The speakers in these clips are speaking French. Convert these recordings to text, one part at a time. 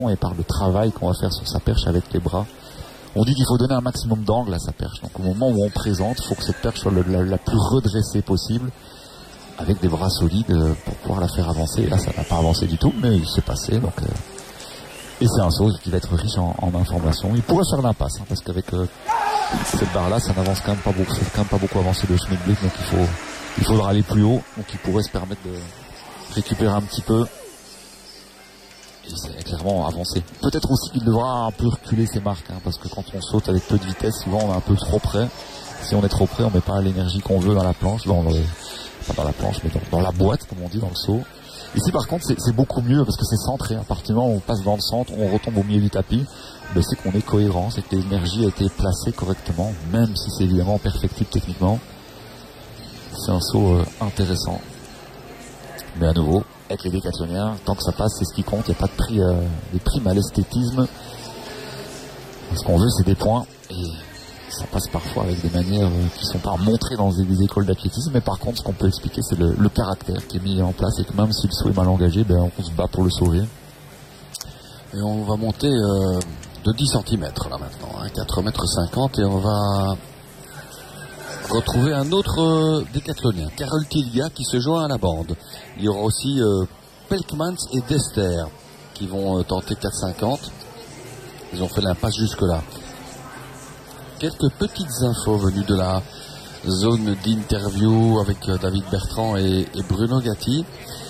et par le travail qu'on va faire sur sa perche avec les bras. On dit qu'il faut donner un maximum d'angle à sa perche. Donc au moment où on présente, il faut que cette perche soit la plus redressée possible, avec des bras solides pour pouvoir la faire avancer. Et là, ça n'a pas avancé du tout, mais il s'est passé. Donc, et c'est un saut qui va être riche en informations. Il pourrait faire l'impasse, hein, parce qu'avec cette barre-là, ça n'avance quand même pas beaucoup. Ça fait quand même pas beaucoup avancer le Schmidt-Blick, donc il faudra aller plus haut. Donc il pourrait se permettre de récupérer un petit peu. Et c'est clairement avancé. Peut-être aussi qu'il devra un peu reculer ses marques, hein, parce que quand on saute avec peu de vitesse, souvent on est un peu trop près. Si on est trop près, on met pas l'énergie qu'on veut dans la planche, pas dans la planche, mais dans la boîte, comme on dit, dans le saut. Ici par contre c'est beaucoup mieux parce que c'est centré. À partir du moment où on passe dans le centre, on retombe au milieu du tapis, ben, c'est qu'on est cohérent, c'est que l'énergie a été placée correctement, même si c'est évidemment perfectible techniquement. C'est un saut intéressant. Mais à nouveau, avec les décathloniens, tant que ça passe, c'est ce qui compte. Il n'y a pas de prix, des primes à l'esthétisme. Ce qu'on veut, c'est des points. Et ça passe parfois avec des manières qui ne sont pas montrées dans des écoles d'athlétisme. Mais par contre, ce qu'on peut expliquer, c'est le caractère qui est mis en place. Et que même si le saut est mal engagé, ben, on se bat pour le sauver. Et on va monter de 10 cm là maintenant, hein, 4,50 m. Et on va retrouver un autre décathlonien, Carole Tilga, qui se joint à la bande. Il y aura aussi Pelkmans et Dester qui vont tenter 4,50. Ils ont fait l'impasse jusque-là. Quelques petites infos venues de la zone d'interview avec David Bertrand et Bruno Gatti,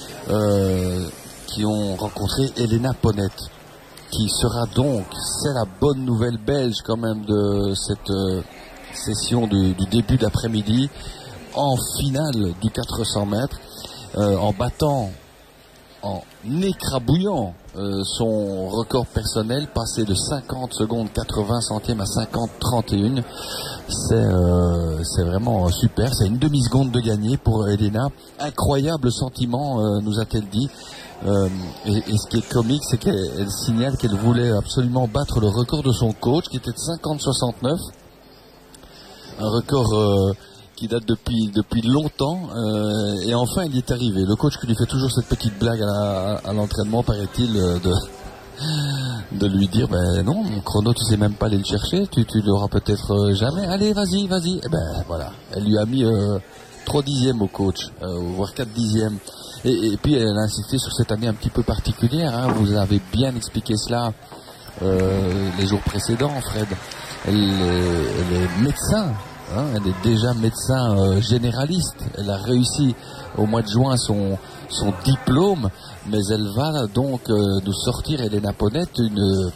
qui ont rencontré Elena Ponette, qui sera donc, c'est la bonne nouvelle belge quand même de cette session du début d'après-midi, en finale du 400 mètres, en battant, en écrabouillant son record personnel, passé de 50 secondes 80 centièmes à 50-31. C'est vraiment super. C'est une demi-seconde de gagné pour Elena. Incroyable sentiment, nous a-t-elle dit. Et ce qui est comique, c'est qu'elle signale qu'elle voulait absolument battre le record de son coach, qui était de 50-69. Un record qui date depuis longtemps, et enfin il y est arrivé. Le coach qui lui fait toujours cette petite blague à l'entraînement, paraît-il, de lui dire ben non, mon chrono tu sais même pas aller le chercher, tu l'auras peut-être jamais, allez vas-y. Et ben voilà, elle lui a mis 3 dixièmes au coach, voire 4 dixièmes. Et puis elle a insisté sur cette année un petit peu particulière, hein. Vous avez bien expliqué cela les jours précédents, Fred. Elle est médecin. Hein, elle est déjà médecin généraliste. Elle a réussi au mois de juin son diplôme, mais elle va donc nous sortir, Elena Ponette, une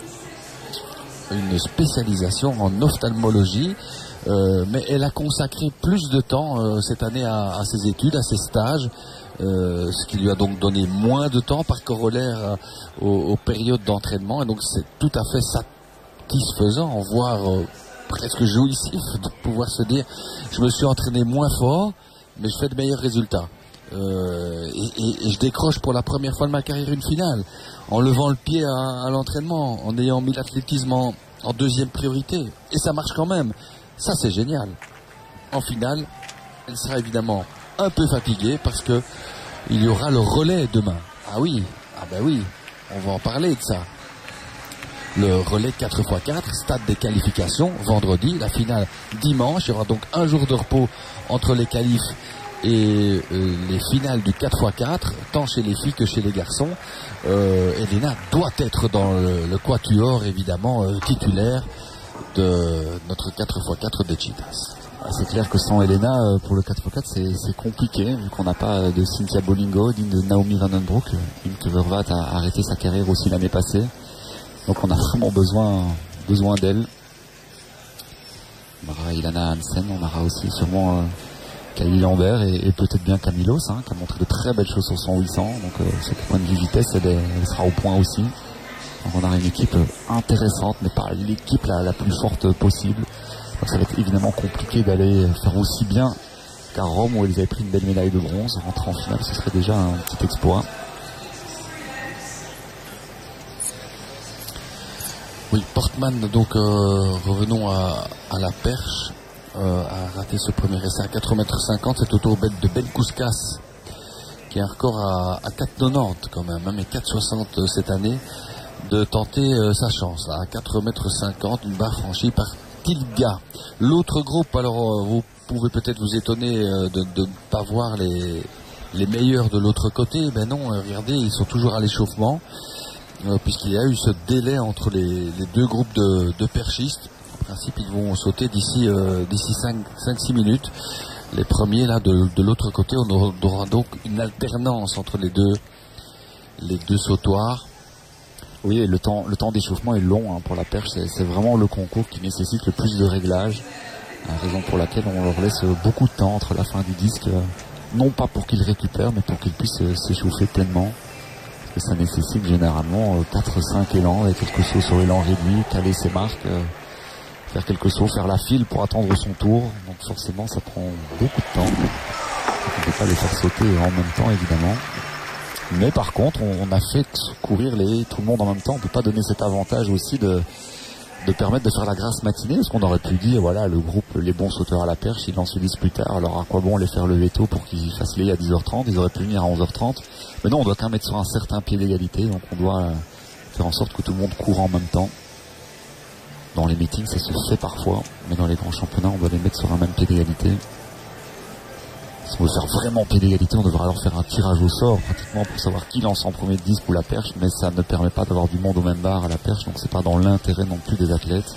spécialisation en ophtalmologie. Mais elle a consacré plus de temps cette année à ses études, à ses stages, ce qui lui a donc donné moins de temps par corollaire aux périodes d'entraînement. Et donc c'est tout à fait satisfaisant, voire presque jouissif de pouvoir se dire je me suis entraîné moins fort mais je fais de meilleurs résultats, et je décroche pour la première fois de ma carrière une finale en levant le pied à l'entraînement, en ayant mis l'athlétisme en deuxième priorité, et ça marche quand même. Ça c'est génial. En finale elle sera évidemment un peu fatiguée parce que il y aura le relais demain. Ah oui, on va en parler de ça. Le relais 4x4, stade des qualifications, vendredi, la finale dimanche. Il y aura donc un jour de repos entre les qualifs et les finales du 4x4, tant chez les filles que chez les garçons. Elena doit être dans le quatuor, évidemment, titulaire de notre 4x4 des Cheetahs. C'est clair que sans Elena, pour le 4x4, c'est compliqué, vu qu'on n'a pas de Cynthia Bolingo, ni de Naomi Vandenbroek. Une Kluvervat a arrêté sa carrière aussi l'année passée. Donc on a vraiment besoin d'elle. On aura Ilana Hansen, on aura aussi sûrement Kylie Lambert et peut-être bien Camilos, hein, qui a montré de très belles choses sur son 800. Donc sur le point de vue vitesse, elle sera au point aussi. Donc on aura une équipe intéressante, mais pas l'équipe la plus forte possible. Donc ça va être évidemment compliqué d'aller faire aussi bien qu'à Rome, où elles avaient pris une belle médaille de bronze. Rentrer en finale, ce serait déjà un petit exploit. Oui, Portman, donc revenons à la perche, a raté ce premier essai à 4,50 m. C'est au tour de Ben Kouskas, qui a un record à 4,90 quand même, hein, mais 4,60 cette année. de tenter sa chance. À 4,50 m, une barre franchie par Tilga. L'autre groupe, alors vous pouvez peut-être vous étonner de ne pas voir les meilleurs de l'autre côté. Ben non, regardez, ils sont toujours à l'échauffement, puisqu'il y a eu ce délai entre les deux groupes de perchistes. En principe, ils vont sauter d'ici 5-6 minutes. Les premiers, là, de l'autre côté, on aura donc une alternance entre les deux sautoirs. Oui, et le temps d'échauffement est long pour la perche. C'est vraiment le concours qui nécessite le plus de réglages. Raison pour laquelle on leur laisse beaucoup de temps entre la fin du disque. Non pas pour qu'ils récupèrent, mais pour qu'ils puissent s'échauffer pleinement. Parce que ça nécessite généralement 4-5 élans, avec quelques sauts sur élan réduit, caler ses marques, faire quelques sauts, faire la file pour attendre son tour. Donc forcément, ça prend beaucoup de temps. On ne peut pas les faire sauter en même temps, évidemment. Mais par contre, on a fait courir tout le monde en même temps. On ne peut pas donner cet avantage aussi de permettre de faire la grasse matinée, parce qu'on aurait pu dire, voilà, le groupe, les bons sauteurs à la perche, ils lancent le disque plus tard, alors à quoi bon les faire lever tôt pour qu'ils fassent les à 10h30, ils auraient pu venir à 11h30. Mais non, on doit quand même être sur un certain pied d'égalité, donc on doit faire en sorte que tout le monde court en même temps. Dans les meetings, ça se fait parfois, mais dans les grands championnats, on doit les mettre sur un même pied d'égalité. Si on veut faire vraiment pied d'égalité, on devrait alors faire un tirage au sort pratiquement pour savoir qui lance en premier le disque ou la perche, mais ça ne permet pas d'avoir du monde au même bar à la perche, donc c'est pas dans l'intérêt non plus des athlètes.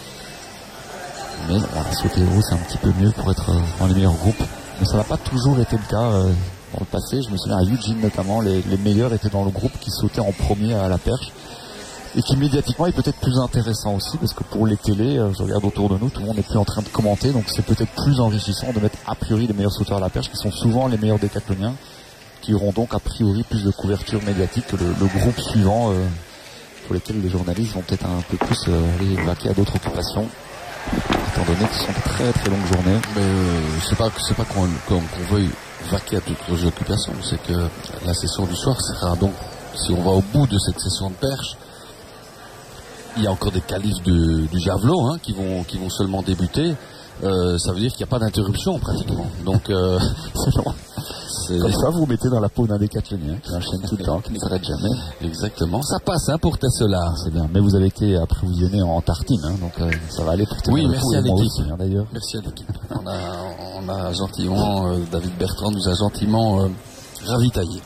Mais voilà, sauter haut, c'est un petit peu mieux pour être dans les meilleurs groupes. Mais ça n'a pas toujours été le cas dans le passé. Je me souviens à Eugene notamment, les meilleurs étaient dans le groupe qui sautait en premier à la perche. Et qui médiatiquement est peut-être plus intéressant aussi, parce que pour les télés, je regarde autour de nous, tout le monde n'est plus en train de commenter, donc c'est peut-être plus enrichissant de mettre a priori les meilleurs sauteurs à la perche, qui sont souvent les meilleurs décathloniens, qui auront donc a priori plus de couverture médiatique que le groupe suivant, pour lesquels les journalistes vont peut-être un peu plus aller vaquer à d'autres occupations, étant donné que ce sont de très très longues journées. Mais c'est pas qu'on veuille vaquer à d'autres occupations, c'est que la session du soir sera donc, si on va au bout de cette session de perche, il y a encore des qualifs du javelot qui vont seulement débuter. Ça veut dire qu'il n'y a pas d'interruption pratiquement. Donc c'est comme ça, vous vous mettez dans la peau d'un décathlonien qui enchaîne tout le temps, qui ne s'arrête jamais. Exactement. Ça passe pour Tesla. C'est bien. Mais vous avez été approvisionné en tartine, donc ça va aller pour tout le monde. Oui, merci à l'équipe. D'ailleurs. Merci à l'équipe. On a gentiment, David Bertrand nous a gentiment ravitaillé.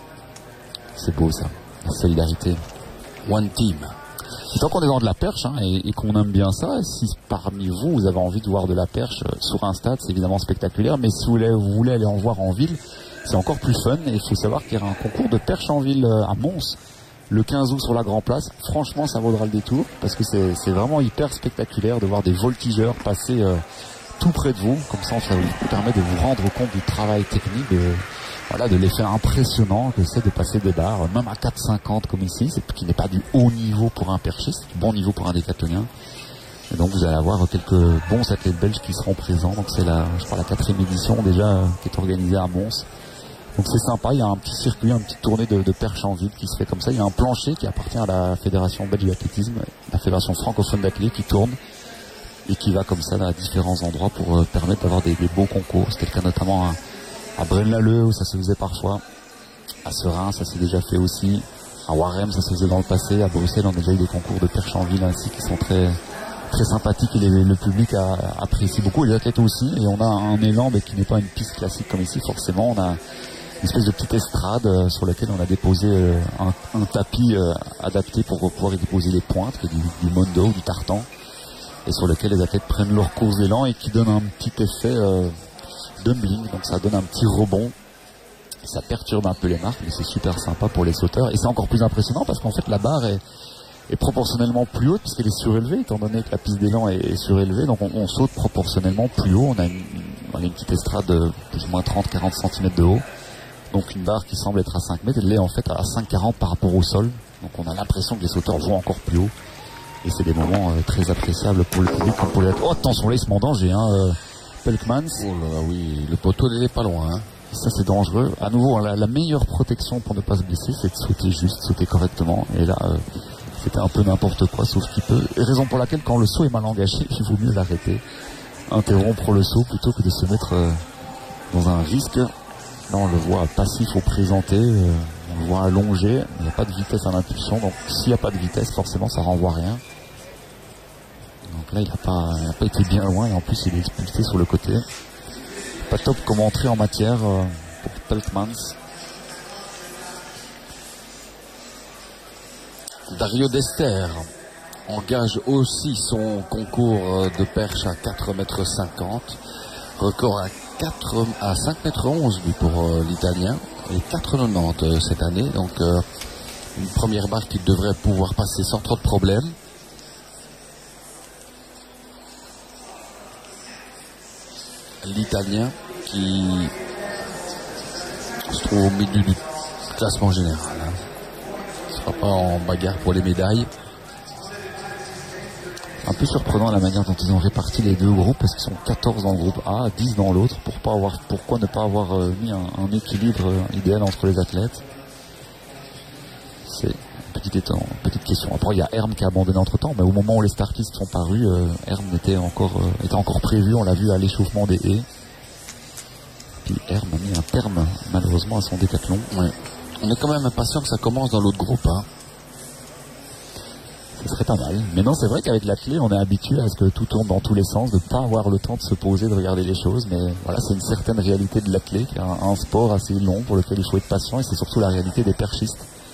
C'est beau ça, la solidarité. One team. Et tant qu'on est dans de la perche et qu'on aime bien ça, si parmi vous avez envie de voir de la perche sur un stade, c'est évidemment spectaculaire, mais si vous voulez aller en voir en ville, c'est encore plus fun. Et il faut savoir qu'il y a un concours de perche en ville à Mons le 15 août sur la Grand Place. Franchement, ça vaudra le détour, parce que c'est vraiment hyper spectaculaire de voir des voltigeurs passer tout près de vous. Comme ça, ça vous permet de vous rendre compte du travail technique, de l'effet impressionnant que c'est de passer des barres, même à 4,50 comme ici, qui n'est pas du haut niveau pour un perchiste, du bon niveau pour un décathlonien. Et donc vous allez avoir quelques bons athlètes belges qui seront présents. Donc c'est la 4e édition déjà qui est organisée à Mons. Donc c'est sympa, il y a un petit circuit, une petite tournée de perche en ville qui se fait comme ça. Il y a un plancher qui appartient à la Fédération belge d'athlétisme, la Fédération francophone d'athlé qui tourne et qui va comme ça à différents endroits pour permettre d'avoir des beaux concours. C'était le cas notamment à Braine-l'Alleud où ça se faisait parfois, à Serein ça s'est déjà fait aussi, à Warem ça se faisait dans le passé, à Bruxelles on a déjà eu des concours de perche en ville ainsi qui sont très, très sympathiques et le public apprécie beaucoup, et les athlètes aussi, et on a un élan mais qui n'est pas une piste classique comme ici forcément. On a une espèce de petite estrade sur laquelle on a déposé un tapis adapté pour pouvoir y déposer les pointes, du mondo ou du tartan, et sur lequel les athlètes prennent leur course d'élan et qui donne un petit effet dumbling, donc ça donne un petit rebond, ça perturbe un peu les marques, mais c'est super sympa pour les sauteurs, et c'est encore plus impressionnant parce qu'en fait la barre est proportionnellement plus haute puisqu'elle est surélevée, étant donné que la piste d'élan est surélevée, donc on saute proportionnellement plus haut. On a une petite estrade de plus ou moins 30-40 cm de haut, donc une barre qui semble être à 5 mètres, elle l'est en fait à 5,40 par rapport au sol, donc on a l'impression que les sauteurs vont encore plus haut, et c'est des moments très appréciables pour le public comme pour les athlètes. Oh attention là, il se met en danger, Pelkmans. Oh là oui, le poteau n'est pas loin. Ça c'est dangereux. À nouveau, la meilleure protection pour ne pas se blesser, c'est de sauter juste, sauter correctement. Et là, c'était un peu n'importe quoi, sauf qu'il peut. Et raison pour laquelle, quand le saut est mal engagé, il vaut mieux l'arrêter, interrompre le saut plutôt que de se mettre dans un risque. Là, on le voit passif au présenté. On le voit allonger, il n'y a pas de vitesse à l'impulsion, donc s'il n'y a pas de vitesse, forcément ça renvoie rien. Donc là il n'a pas été bien loin et en plus il est expulsé sur le côté. Pas top comme entrée en matière pour Peltmans. Dario Dester engage aussi son concours de perche à 4,50 m. Record à 5,11 m pour l'Italien et 4,90 cette année. Donc une première barre qui devrait pouvoir passer sans trop de problèmes. L'Italien qui se trouve au milieu du classement général. Ne sera pas en bagarre pour les médailles. Un peu surprenant la manière dont ils ont réparti les deux groupes, parce qu'ils sont 14 dans le groupe A, 10 dans l'autre. Pourquoi ne pas avoir mis un équilibre idéal entre les athlètes? C'est une petite question. Après, il y a Herm qui a abandonné entre temps, mais au moment où les startistes sont parus, Herm était encore prévu. On l'a vu à l'échauffement des haies. Puis Herm a mis un terme, malheureusement, à son décathlon. Ouais. On est quand même impatient que ça commence dans l'autre groupe. Hein. Ce serait pas mal. Mais non, c'est vrai qu'avec l'athlé, on est habitué à ce que tout tourne dans tous les sens, de ne pas avoir le temps de se poser, de regarder les choses. Mais voilà, c'est une certaine réalité de l'athlé, qui est un sport assez long pour lequel il faut être patient. Et c'est surtout la réalité des perchistes.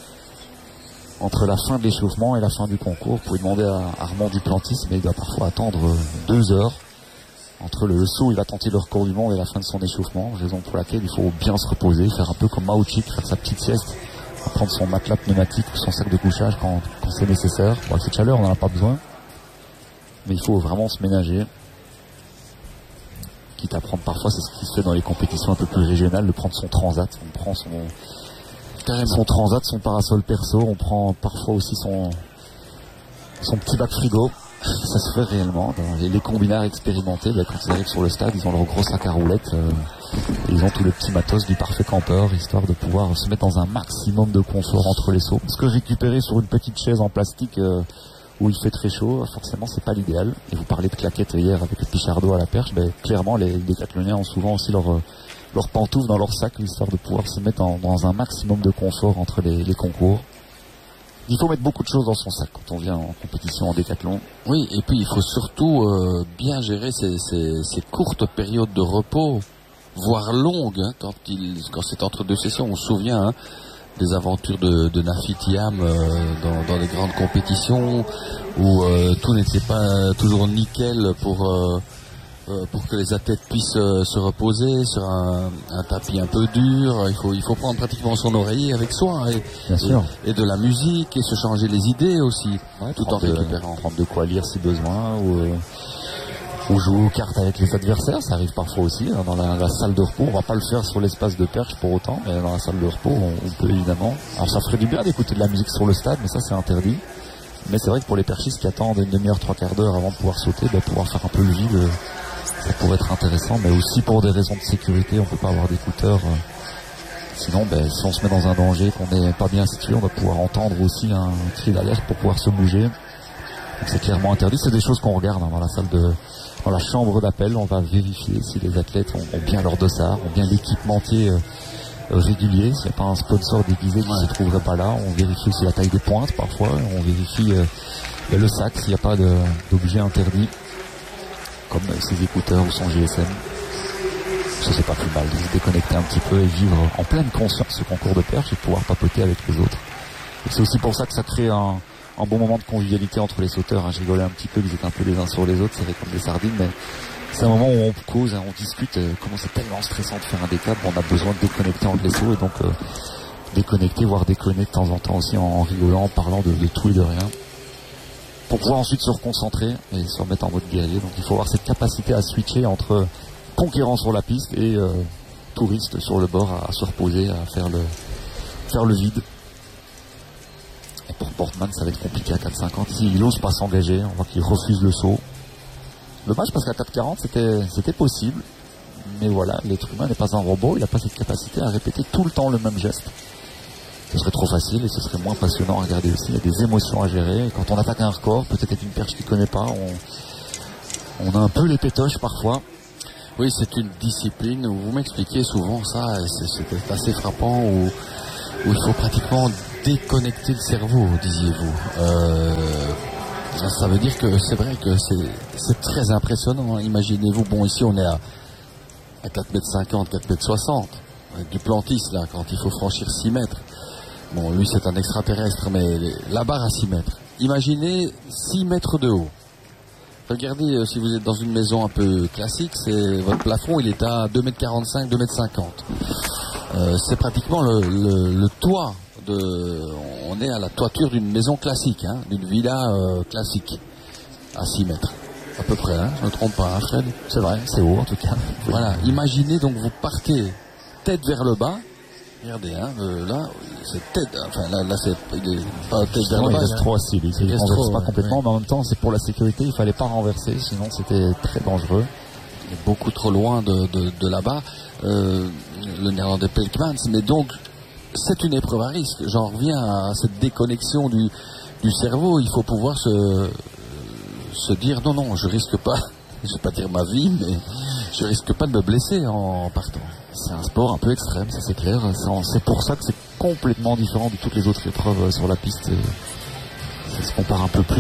Entre la fin de l'échauffement et la fin du concours, vous pouvez demander à Armand Duplantis, mais il doit parfois attendre 2 heures entre le saut, il va tenter le record du monde et la fin de son échauffement, raison pour laquelle il faut bien se reposer, faire un peu comme Maochik, faire sa petite sieste, prendre son matelas pneumatique ou son sac de couchage quand c'est nécessaire. Bon, cette chaleur, on n'en a pas besoin, mais il faut vraiment se ménager. Quitte à prendre parfois, c'est ce qui se fait dans les compétitions un peu plus régionales, de prendre son transat. On prend son transat, son parasol perso, on prend parfois aussi son petit bac frigo. Ça se fait réellement. Les combinards expérimentés, quand ils arrivent sur le stade, ils ont leur gros sac à roulettes, ils ont tout le petit matos du parfait campeur, histoire de pouvoir se mettre dans un maximum de confort entre les sauts. Parce que récupérer sur une petite chaise en plastique où il fait très chaud, forcément c'est pas l'idéal. Et vous parlez de claquettes hier avec le Pichardo à la perche, clairement les décathloniens ont souvent aussi leurs pantoufles dans leur sac, histoire de pouvoir se mettre dans un maximum de confort entre les concours. Il faut mettre beaucoup de choses dans son sac quand on vient en compétition en décathlon. Oui, et puis il faut surtout bien gérer ces courtes périodes de repos, voire longues, hein, quand c'est entre deux sessions. On se souvient des aventures de Nafitiam dans les grandes compétitions où tout n'était pas toujours nickel pour que les athlètes puissent se reposer sur un tapis un peu dur. Il faut prendre pratiquement son oreiller avec soi et de la musique et se changer les idées aussi, tout en récupérant. Prendre de quoi lire si besoin ou jouer aux cartes avec les adversaires, ça arrive parfois aussi dans la salle de repos. On va pas le faire sur l'espace de perche pour autant, mais dans la salle de repos on peut évidemment. Alors ça ferait du bien d'écouter de la musique sur le stade, mais ça c'est interdit. Mais c'est vrai que pour les perchistes qui attendent une demi-heure, 3/4 d'heure avant de pouvoir sauter, pouvoir faire un peu le vide, ça pourrait être intéressant, mais aussi pour des raisons de sécurité, on peut pas avoir d'écouteurs. Sinon, si on se met dans un danger, qu'on n'est pas bien situé, on va pouvoir entendre aussi un cri d'alerte pour pouvoir se bouger. Donc c'est clairement interdit. C'est des choses qu'on regarde dans la chambre d'appel. On va vérifier si les athlètes ont bien leur dossard, ont bien l'équipementier régulier. S'il n'y a pas un sponsor déguisé qui ne se trouverait pas là, on vérifie aussi la taille des pointes parfois. On vérifie le sac s'il n'y a pas d'objet interdit, comme ses écouteurs ou son GSM. Ça c'est pas plus mal de se déconnecter un petit peu et vivre en pleine conscience ce concours de perche et pouvoir papoter avec les autres. Et c'est aussi pour ça que ça crée un bon moment de convivialité entre les sauteurs. Je rigolais un petit peu, ils étaient un peu les uns sur les autres, c'est vrai comme des sardines, mais c'est un moment où on cause, on discute, comment c'est tellement stressant de faire un décap, on a besoin de déconnecter entre les sauts et donc déconnecter, voire déconner de temps en temps aussi en rigolant, en parlant de tout et de rien, pour pouvoir ensuite se reconcentrer et se remettre en mode guerrier. Donc il faut avoir cette capacité à switcher entre conquérants sur la piste et touristes sur le bord à se reposer, à faire le vide. Et pour Portman, ça va être compliqué à 4,50. Il n'ose pas s'engager, on voit qu'il refuse le saut. Dommage parce qu'à 4,40 c'était possible. Mais voilà, l'être humain n'est pas un robot, il n'a pas cette capacité à répéter tout le temps le même geste. Ce serait trop facile et ce serait moins passionnant à regarder aussi. Il y a des émotions à gérer. Et quand on attaque un record, peut-être avec une perche qu'il ne connaît pas, on a un peu les pétoches parfois. Oui, c'est une discipline où vous m'expliquez souvent ça, et c'est assez frappant, où où il faut pratiquement déconnecter le cerveau, disiez-vous. Ça veut dire que c'est vrai que c'est très impressionnant. Hein. Imaginez-vous, bon, ici on est à 4,50 m, 4,60 m, avec du plantis là, quand il faut franchir 6 mètres. Bon, lui c'est un extraterrestre, mais la barre à 6 mètres. Imaginez 6 mètres de haut. Regardez, si vous êtes dans une maison un peu classique, votre plafond il est à 2,45 m, 2,50 m. C'est pratiquement le toit. On est à la toiture d'une maison classique, hein, d'une villa classique, à 6 mètres. À peu près, hein, je ne me trompe pas, hein, Fred? C'est vrai, c'est haut en tout cas. Voilà, imaginez donc vous partez tête vers le bas. Regardez, hein, là, c'est tête, enfin là c'est il est pas tête vers le bas. Il reste trop assis, il ne renverse pas complètement, ouais. mais en même temps c'est pour la sécurité, il fallait pas renverser, sinon c'était très dangereux. Il est beaucoup trop loin de là-bas, le néerlandais Pelkmans, mais donc c'est une épreuve à risque. J'en reviens à cette déconnexion du cerveau, il faut pouvoir se dire non, je risque pas, je vais pas dire ma vie, mais je risque pas de me blesser en partant. C'est un sport un peu extrême, ça c'est clair. C'est pour ça que c'est complètement différent de toutes les autres épreuves sur la piste. Ça se compare un peu plus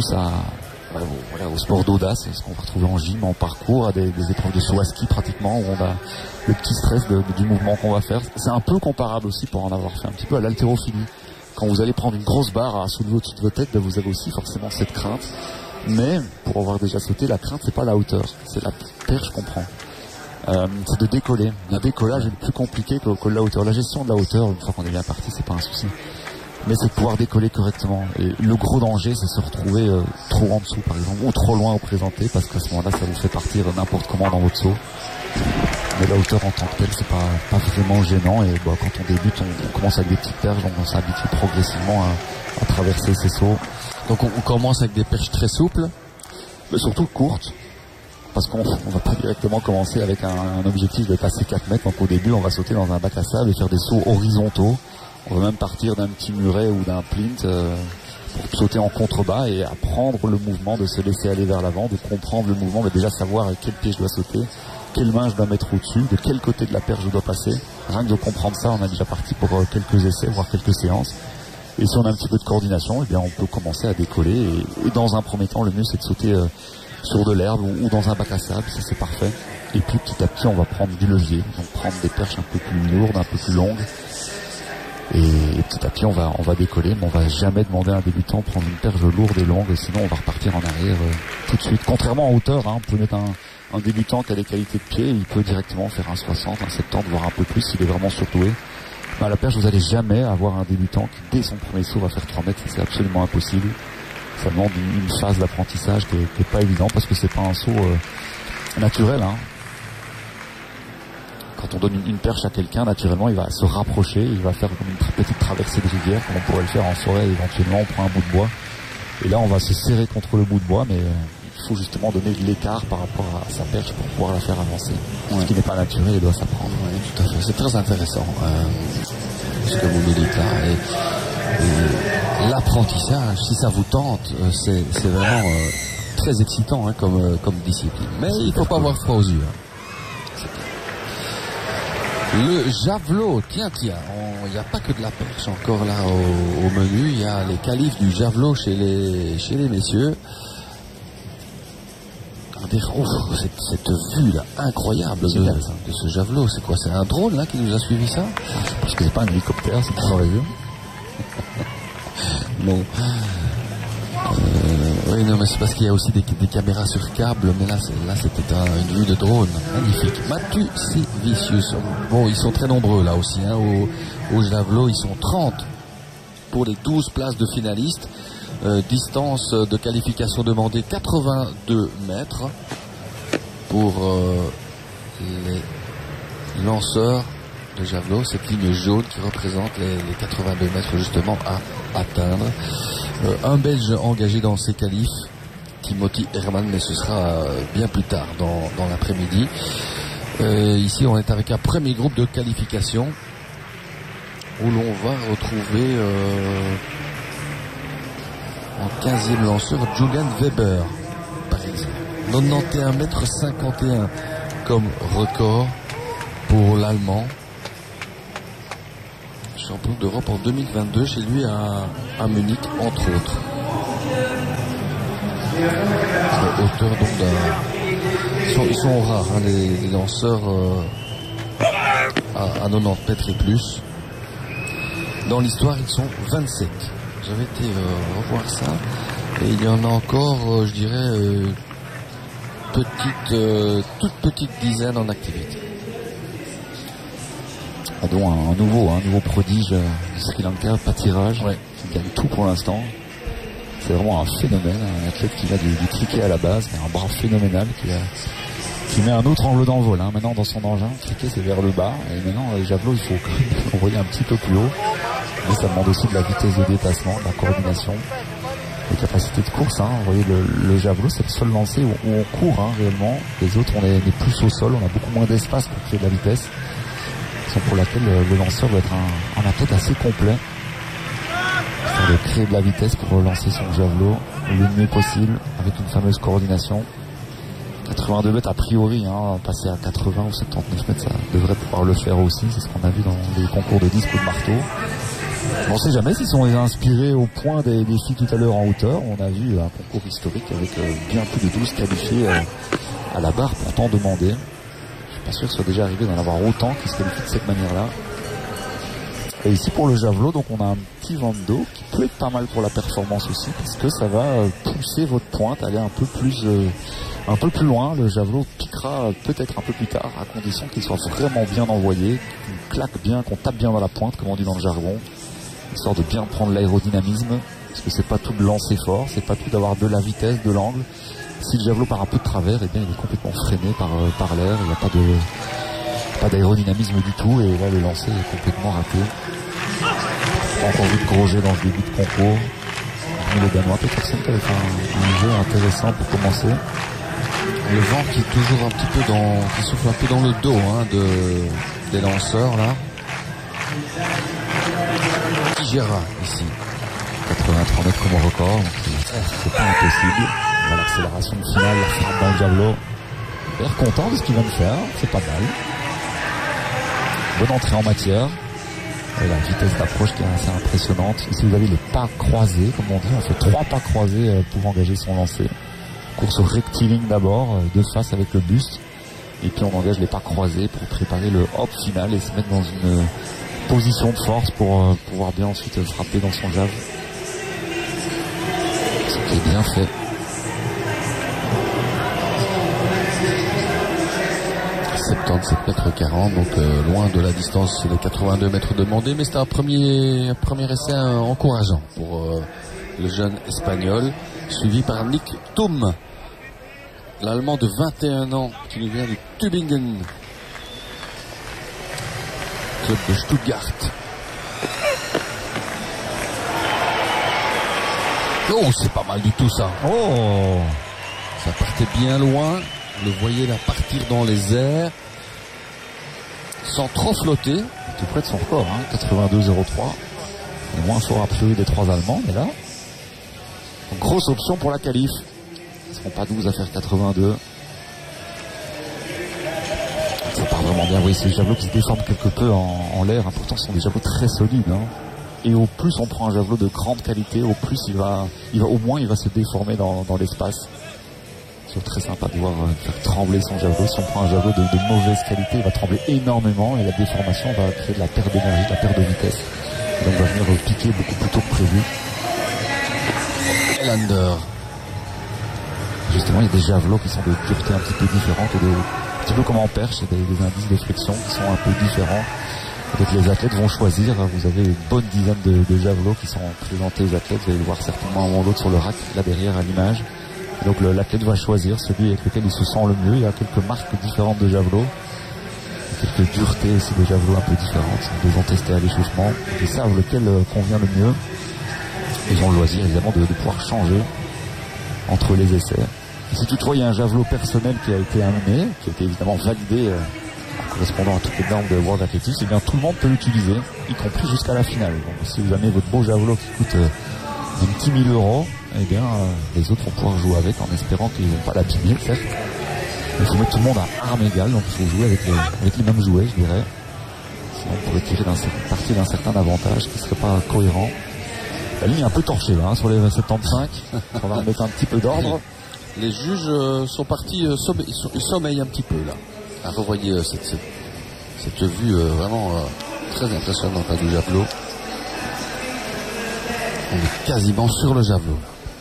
au sport d'audace, ce qu'on va retrouver en gym, en parcours, à des épreuves de saut à ski pratiquement, où on a le petit stress du mouvement qu'on va faire. C'est un peu comparable aussi, pour en avoir fait un petit peu, à l'haltérophilie. Quand vous allez prendre une grosse barre à soulever au-dessus de votre tête, vous avez aussi forcément cette crainte. Mais, pour avoir déjà sauté, la crainte, c'est pas la hauteur, c'est la perche qu'on prend. C'est de décoller. Le décollage est le plus compliqué que la hauteur. La gestion de la hauteur, une fois qu'on est bien parti, c'est pas un souci. Mais c'est de pouvoir décoller correctement. Et le gros danger, c'est se retrouver trop en dessous, par exemple, ou trop loin au présenté, parce qu'à ce moment-là, ça vous fait partir n'importe comment dans votre saut. Mais la hauteur en tant que telle, c'est pas vraiment gênant. Et quand on débute, on commence avec des petites perches, donc on s'habitue progressivement à traverser ces sauts. Donc on commence avec des perches très souples, mais surtout courtes. Parce qu'on va pas directement commencer avec un objectif de passer 4 mètres. Donc au début, on va sauter dans un bac à sable et faire des sauts horizontaux. On va même partir d'un petit muret ou d'un plint pour sauter en contrebas et apprendre le mouvement, de se laisser aller vers l'avant, de comprendre le mouvement, de déjà savoir avec quel pied je dois sauter, quelle main je dois mettre au-dessus, de quel côté de la perche je dois passer. Rien que de comprendre ça, on a déjà parti pour quelques essais, voire quelques séances. Et si on a un petit peu de coordination, eh bien on peut commencer à décoller. Et dans un premier temps, le mieux c'est de sauter sur de l'herbe ou dans un bac à sable, ça c'est parfait. Et puis petit à petit on va prendre du levier, donc prendre des perches un peu plus lourdes, un peu plus longues. Et petit à petit on va décoller, mais on va jamais demander à un débutant de prendre une perche lourde et longue, sinon on va repartir en arrière tout de suite. Contrairement en hauteur, on peut mettre un débutant qui a des qualités de pied, il peut directement faire un 60, un 70, voire un peu plus s'il est vraiment surdoué. Mais à la perche, vous n'allez jamais avoir un débutant qui dès son premier saut va faire 3 mètres, c'est absolument impossible. Ça demande une phase d'apprentissage qui est pas évident parce que c'est pas un saut naturel. Quand on donne une perche à quelqu'un, naturellement, il va se rapprocher, il va faire comme une petite traversée de rivière, comme on pourrait le faire en forêt éventuellement, on prend un bout de bois. Et là, on va se serrer contre le bout de bois, mais il faut justement donner de l'écart par rapport à sa perche pour pouvoir la faire avancer. Ouais. Ce qui n'est pas naturel, il doit s'apprendre. Oui, tout à fait. C'est très intéressant ce que vous nous dites là. Et l'apprentissage, si ça vous tente, c'est vraiment très excitant comme discipline. Mais il ne faut pas avoir froid aux yeux. Le javelot, tiens, il n'y a pas que de la perche encore là au menu, il y a les qualifs du javelot chez les messieurs. Cette vue là incroyable de ce javelot, c'est quoi? C'est un drone là qui nous a suivi ça? Parce que c'est pas un hélicoptère, c'est pas les yeux. Non. Oui, non, mais c'est parce qu'il y a aussi des caméras sur câble, mais là c'était une vue de drone magnifique. Mathieu Vicius. Bon, ils sont très nombreux là aussi, au javelot, ils sont 30 pour les 12 places de finalistes. Distance de qualification demandée 82 mètres pour les lanceurs de javelot, cette ligne jaune qui représente les 82 mètres justement à atteindre. Un Belge engagé dans ces qualifs, Timothy Herman, mais ce sera bien plus tard dans l'après-midi. Ici on est avec un premier groupe de qualification où l'on va retrouver en 15e lanceur Julian Weber par exemple. 91 mètres 51 comme record pour l'Allemand. champion d'Europe en 2022 chez lui à Munich, entre autres. Auteur donc d'un... Ils sont rares, hein, les lanceurs à 90 mètres et plus. Dans l'histoire, ils sont 27. J'avais été revoir ça. Et il y en a encore, je dirais, toute petite dizaine en activité. Dont un nouveau prodige du Sri Lanka, Patiraj, qui gagne tout pour l'instant. C'est vraiment un phénomène, un athlète qui va du cricket à la base, un bras phénoménal, qui met un autre angle d'envol. Hein. Maintenant, dans son engin, le cricket c'est vers le bas, et maintenant, les javelots, il faut envoyer un petit peu plus haut. Mais ça demande aussi de la vitesse de déplacement, de la coordination, des capacités de course. Hein. Vous voyez, le javelot, c'est le seul lancer où on court réellement. Les autres, on est plus au sol, on a beaucoup moins d'espace pour créer de la vitesse. C'est pour laquelle le lanceur doit être un athlète assez complet. De créer de la vitesse pour lancer son javelot le mieux possible avec une fameuse coordination. 82 mètres a priori, hein, passer à 80 ou 79 mètres, ça devrait pouvoir le faire aussi. C'est ce qu'on a vu dans les concours de disque ou de marteau. On ne sait jamais s'ils sont inspirés au point des filles tout à l'heure en hauteur. On a vu un concours historique avec bien plus de 12 qualifiés à la barre, pourtant demandé. Je suis pas sûr que ce soit déjà arrivé d'en avoir autant qui se qualifient de cette manière-là. Et ici pour le javelot, donc on a un petit vent d'eau qui peut être pas mal pour la performance aussi, parce que ça va pousser votre pointe, aller un peu plus loin. Le javelot piquera peut-être un peu plus tard, à condition qu'il soit vraiment bien envoyé, qu'on claque bien, qu'on tape bien dans la pointe, comme on dit dans le jargon, histoire de bien prendre l'aérodynamisme, parce que c'est pas tout de lancer fort, c'est pas tout d'avoir de la vitesse, de l'angle. Si le javelot part un peu de travers, eh bien il est complètement freiné par l'air, il n'y a pas d'aérodynamisme du tout, et là le lancer est complètement raté. Pas encore vu de gros jets dans ce début de concours. Les Danois, Petersen qui avait fait un jeu intéressant pour commencer. Le vent qui est toujours un petit peu qui souffle un peu dans le dos des lanceurs là. Qui gérera ici 83 mètres comme record, c'est pas impossible. Voilà, l'accélération finale, la frappe dans le javelot. L'air content de ce qu'il vient de faire, c'est pas mal. Bonne entrée en matière. Et la vitesse d'approche qui est assez impressionnante. Ici vous avez les pas croisés, comme on dit, on fait 3 pas croisés pour engager son lancer. Course rectiligne d'abord, de face avec le buste, et puis on engage les pas croisés pour préparer le hop final et se mettre dans une position de force pour pouvoir bien ensuite frapper dans son jab. Ce qui est bien fait. 77 mètres 40, donc loin de la distance de 82 mètres demandés, mais c'est un premier essai encourageant pour le jeune espagnol, suivi par Nick Thum, l'allemand de 21 ans qui nous vient du Tübingen, club de Stuttgart. Oh, c'est pas mal du tout ça. Oh, ça partait bien loin. Le voyez là partir dans les airs sans trop flotter. Tout près de son record, hein, 82,03. Le moins fort a priori des 3 Allemands, mais là, grosse option pour la qualif. Ils ne seront pas 12 à faire 82. Ça part vraiment bien. Oui, c'est le javelot qui se déforme quelque peu en l'air. Pourtant, ce sont des javelots très solides. Hein. Et au plus on prend un javelot de grande qualité, au plus il va au moins il va se déformer dans l'espace. C'est très sympa de voir faire trembler son javelot. Si on prend un javelot de mauvaise qualité, il va trembler énormément et la déformation va créer de la perte d'énergie, de la perte de vitesse. Et donc il va venir piquer beaucoup plus tôt que prévu. Elander. Justement, il y a des javelots qui sont de dureté un petit peu différente, un petit peu comme en perche, il y a des indices de flexion qui sont un peu différents. Donc les athlètes vont choisir, vous avez une bonne dizaine de javelots qui sont présentés aux athlètes, vous allez le voir certainement un ou l'autre sur le rack là derrière à l'image. Donc l'athlète va choisir celui avec lequel il se sent le mieux. Il y a quelques marques différentes de javelots, quelques duretés aussi de javelots un peu différentes. Ils les ont testés à l'échauffement, ils savent lequel convient le mieux. Ils ont le loisir évidemment de pouvoir changer entre les essais. Et si toutefois il y a un javelot personnel qui a été amené, qui a été évidemment validé correspondant à toutes les normes de World Athletics, eh bien tout le monde peut l'utiliser, y compris jusqu'à la finale. Donc si vous avez votre beau javelot qui coûte un petit 1000 €, eh bien les autres vont pouvoir jouer avec en espérant qu'ils ne vont pas l'abîmer, certes. Il faut mettre tout le monde à armes égales, donc il faut jouer avec les mêmes jouets, je dirais. sinon on pourrait tirer partie d'un certain avantage qui ne serait pas cohérent. La ligne est un peu torchée là, sur les 75. On va remettre un petit peu d'ordre. Les juges sont partis, ils sommeillent un petit peu là. À revoyer cette vue vraiment très impressionnante du javelot. On est quasiment sur le javelot.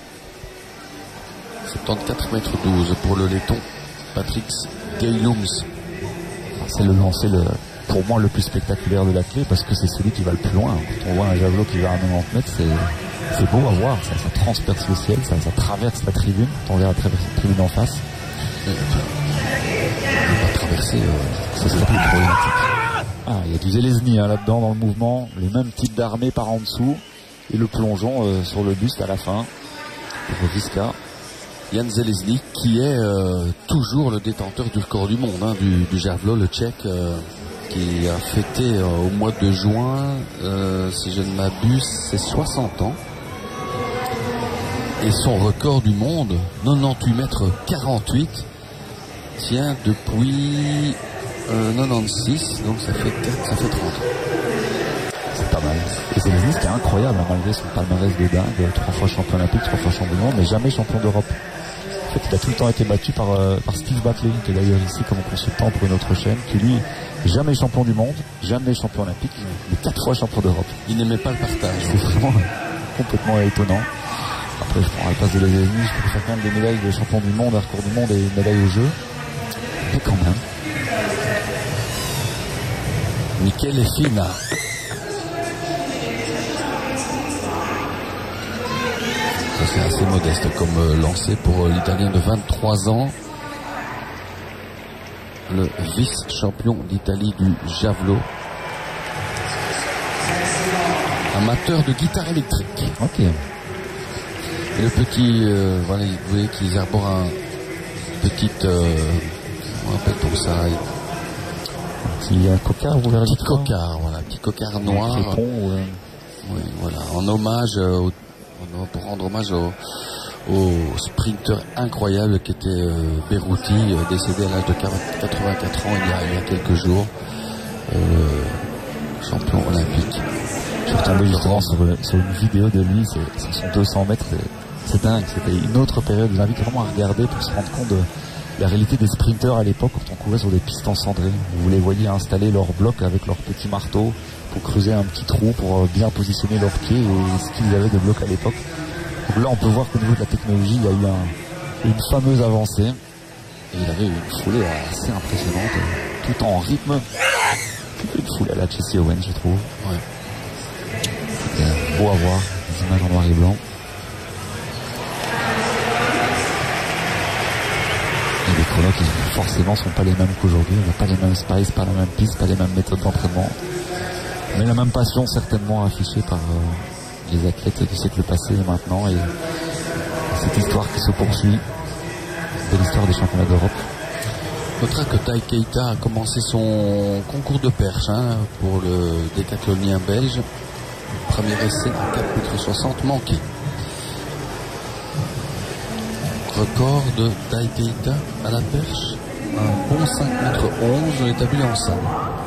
74 mètres 12 pour le laiton Patrick Gailums. C'est le lancer pour moi le plus spectaculaire de la clé parce que c'est celui qui va le plus loin. Quand on voit un javelot qui va à 90 mètres, c'est beau à voir. Ça transperce le ciel, ça traverse la tribune. Quand on regarde traverser la tribune en face. Il ne pas traverser, ça serait plus problématique. Ah, il y a du Zelezny là-dedans dans le mouvement. Le même type d'armée par en dessous. Et le plongeon sur le buste à la fin. Pour Viska. Jan Zelezny qui est toujours le détenteur du record du monde du javelot, le Tchèque qui a fêté au mois de juin, si je ne m'abuse, c'est 60 ans. Et son record du monde, 98 mètres 48, tient depuis 96, donc ça fait 30. C'est pas mal. Et Zelezny, ce qui est incroyable, malgré son palmarès de dingue, 3 fois champion olympique, 3 fois champion du monde, mais jamais champion d'Europe. En fait, il a tout le temps été battu par Steve Batley, qui est d'ailleurs ici comme consultant pour une autre chaîne, qui lui, jamais champion du monde, jamais champion olympique, mais 4 fois champion d'Europe. Il n'aimait pas le partage. C'est vraiment complètement étonnant. Après, je prends la place de Zelezny, je préfère quand même des médailles de champion du monde, un record du monde et une médaille au jeu. Mais quand même. Michele Fina. Ça c'est assez modeste comme lancé pour l'Italien de 23 ans. Le vice-champion d'Italie du javelot. Amateur de guitare électrique. Ok. Et le petit, voilà, vous voyez qu'ils arborent un petit, comment appelle-t-on ça? Un petit cocard, vous verrez. Petit cocard, voilà, petit cocard noir. Oui, voilà, en hommage, pour rendre hommage au sprinter incroyable qui était Berruti, décédé à l'âge de 84 ans il y a quelques jours, champion olympique. Je suis retombé justement sur une vidéo de lui, c'est son 200 mètres, c'est dingue, c'était une autre période. Je vous invite vraiment à regarder pour se rendre compte de la réalité des sprinteurs à l'époque quand on courait sur des pistes encendrées. Vous les voyez installer leur bloc avec leur petit marteau pour creuser un petit trou pour bien positionner leurs pieds et ce qu'ils avaient de bloc à l'époque. Donc là on peut voir qu'au niveau de la technologie il y a eu une fameuse avancée et il avait une foulée assez impressionnante, tout en rythme. Une foulée à la Jesse Owens, je trouve. Ouais. C'était beau à voir, des images en noir et blanc. Et les chronos qui forcément sont pas les mêmes qu'aujourd'hui. On n'a pas les mêmes spices, pas la même piste, pas les mêmes méthodes d'entraînement. Mais la même passion certainement affichée par les athlètes du siècle passé et maintenant. Et cette histoire qui se poursuit de l'histoire des championnats d'Europe. On notera que Tai Keita a commencé son concours de perche pour le décathlonien belge. Premier essai à 4,60 m manqué. Record de Tai Keita à la perche. Un bon 5,11 m établi en salle.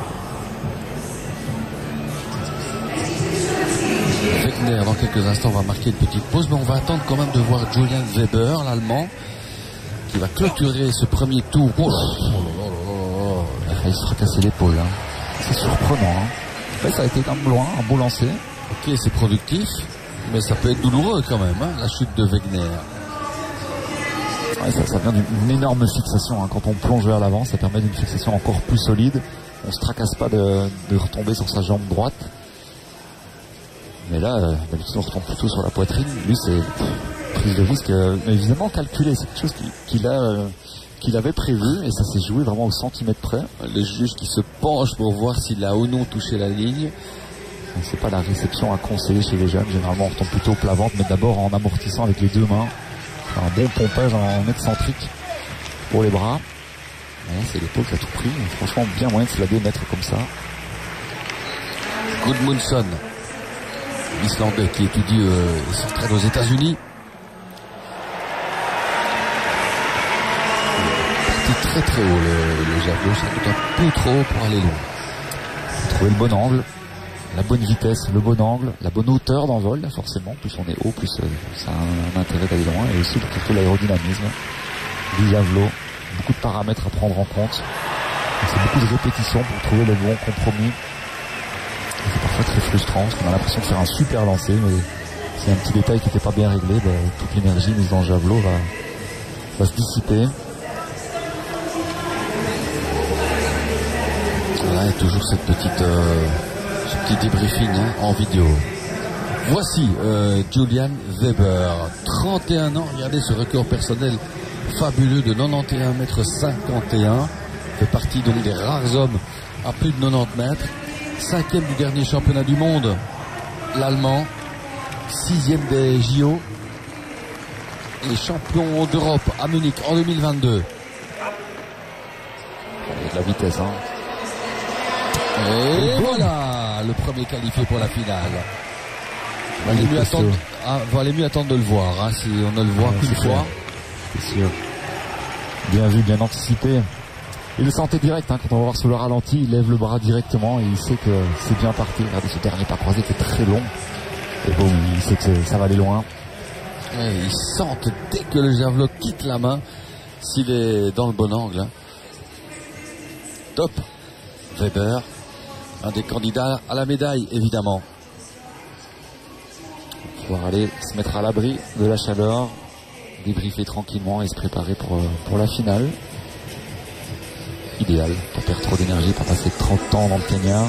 Wegner, dans quelques instants, va marquer une petite pause, mais on va attendre quand même de voir Julian Weber, l'Allemand, qui va clôturer ce premier tour. Oh là là. Il a failli se fracasser l'épaule. C'est surprenant. Mais ça a été un beau lancer. Ok, c'est productif, mais ça peut être douloureux quand même, la chute de Wegner. Ouais, ça vient d'une énorme fixation. Quand on plonge vers l'avant, ça permet d'une fixation encore plus solide. On ne se tracasse pas de retomber sur sa jambe droite. Mais là, d'habitude, on retombe plutôt sur la poitrine. Lui, c'est prise de risque, mais évidemment calculé. C'est quelque chose qu'il avait prévu et ça s'est joué vraiment au centimètre près. Le juge qui se penche pour voir s'il a ou non touché la ligne. C'est pas la réception à conseiller chez les jeunes. Généralement, on retombe plutôt au plat-ventre, mais d'abord en amortissant avec les deux mains. Un bon pompage en excentrique pour les bras. Et là, c'est l'épaule qui a tout pris. Franchement, bien moyen de se la démettre comme ça. Gudmundsson, l'Islandais qui étudie et s'entraîne aux États-Unis. Parti très très haut le javelot, ça coûte un peu trop haut pour aller loin. trouver le bon angle, la bonne vitesse, le bon angle, la bonne hauteur d'envol, là, forcément. Plus on est haut, plus ça a un intérêt d'aller loin. Et aussi surtout l'aérodynamisme du javelot. Beaucoup de paramètres à prendre en compte. C'est beaucoup de répétitions pour trouver le bon compromis. C'est parfois très frustrant parce qu'on a l'impression de faire un super lancer, mais c'est un petit détail qui n'était pas bien réglé. Toute l'énergie mise dans le javelot va se dissiper. Voilà, et toujours ce petit débriefing en vidéo. Voici Julian Weber, 31 ans. Regardez ce record personnel fabuleux de 91,51 m. Fait partie donc des rares hommes à plus de 90 mètres. 5e du dernier championnat du monde, l'Allemand. 6e des JO. Les champions d'Europe à Munich en 2022. Il y a de la vitesse, hein. Et voilà le premier qualifié pour la finale. Valait mieux attendre de le voir, hein, si on ne le voit qu'une fois. C'est sûr. Bien vu, bien anticipé. Il le sentait direct, hein, quand on va voir sur le ralenti, il lève le bras directement et il sait que c'est bien parti. Regardez ce dernier pas croisé qui est très long. Et bon, il sait que ça va aller loin. Et il sent dès que le javelot quitte la main, s'il est dans le bon angle. Hein. Top. Weber, un des candidats à la médaille, évidemment. Il va pouvoir aller se mettre à l'abri de la chaleur, débriefer tranquillement et se préparer pour la finale. Idéal, pas perdre trop d'énergie, pas passer 30 ans dans le cagnard.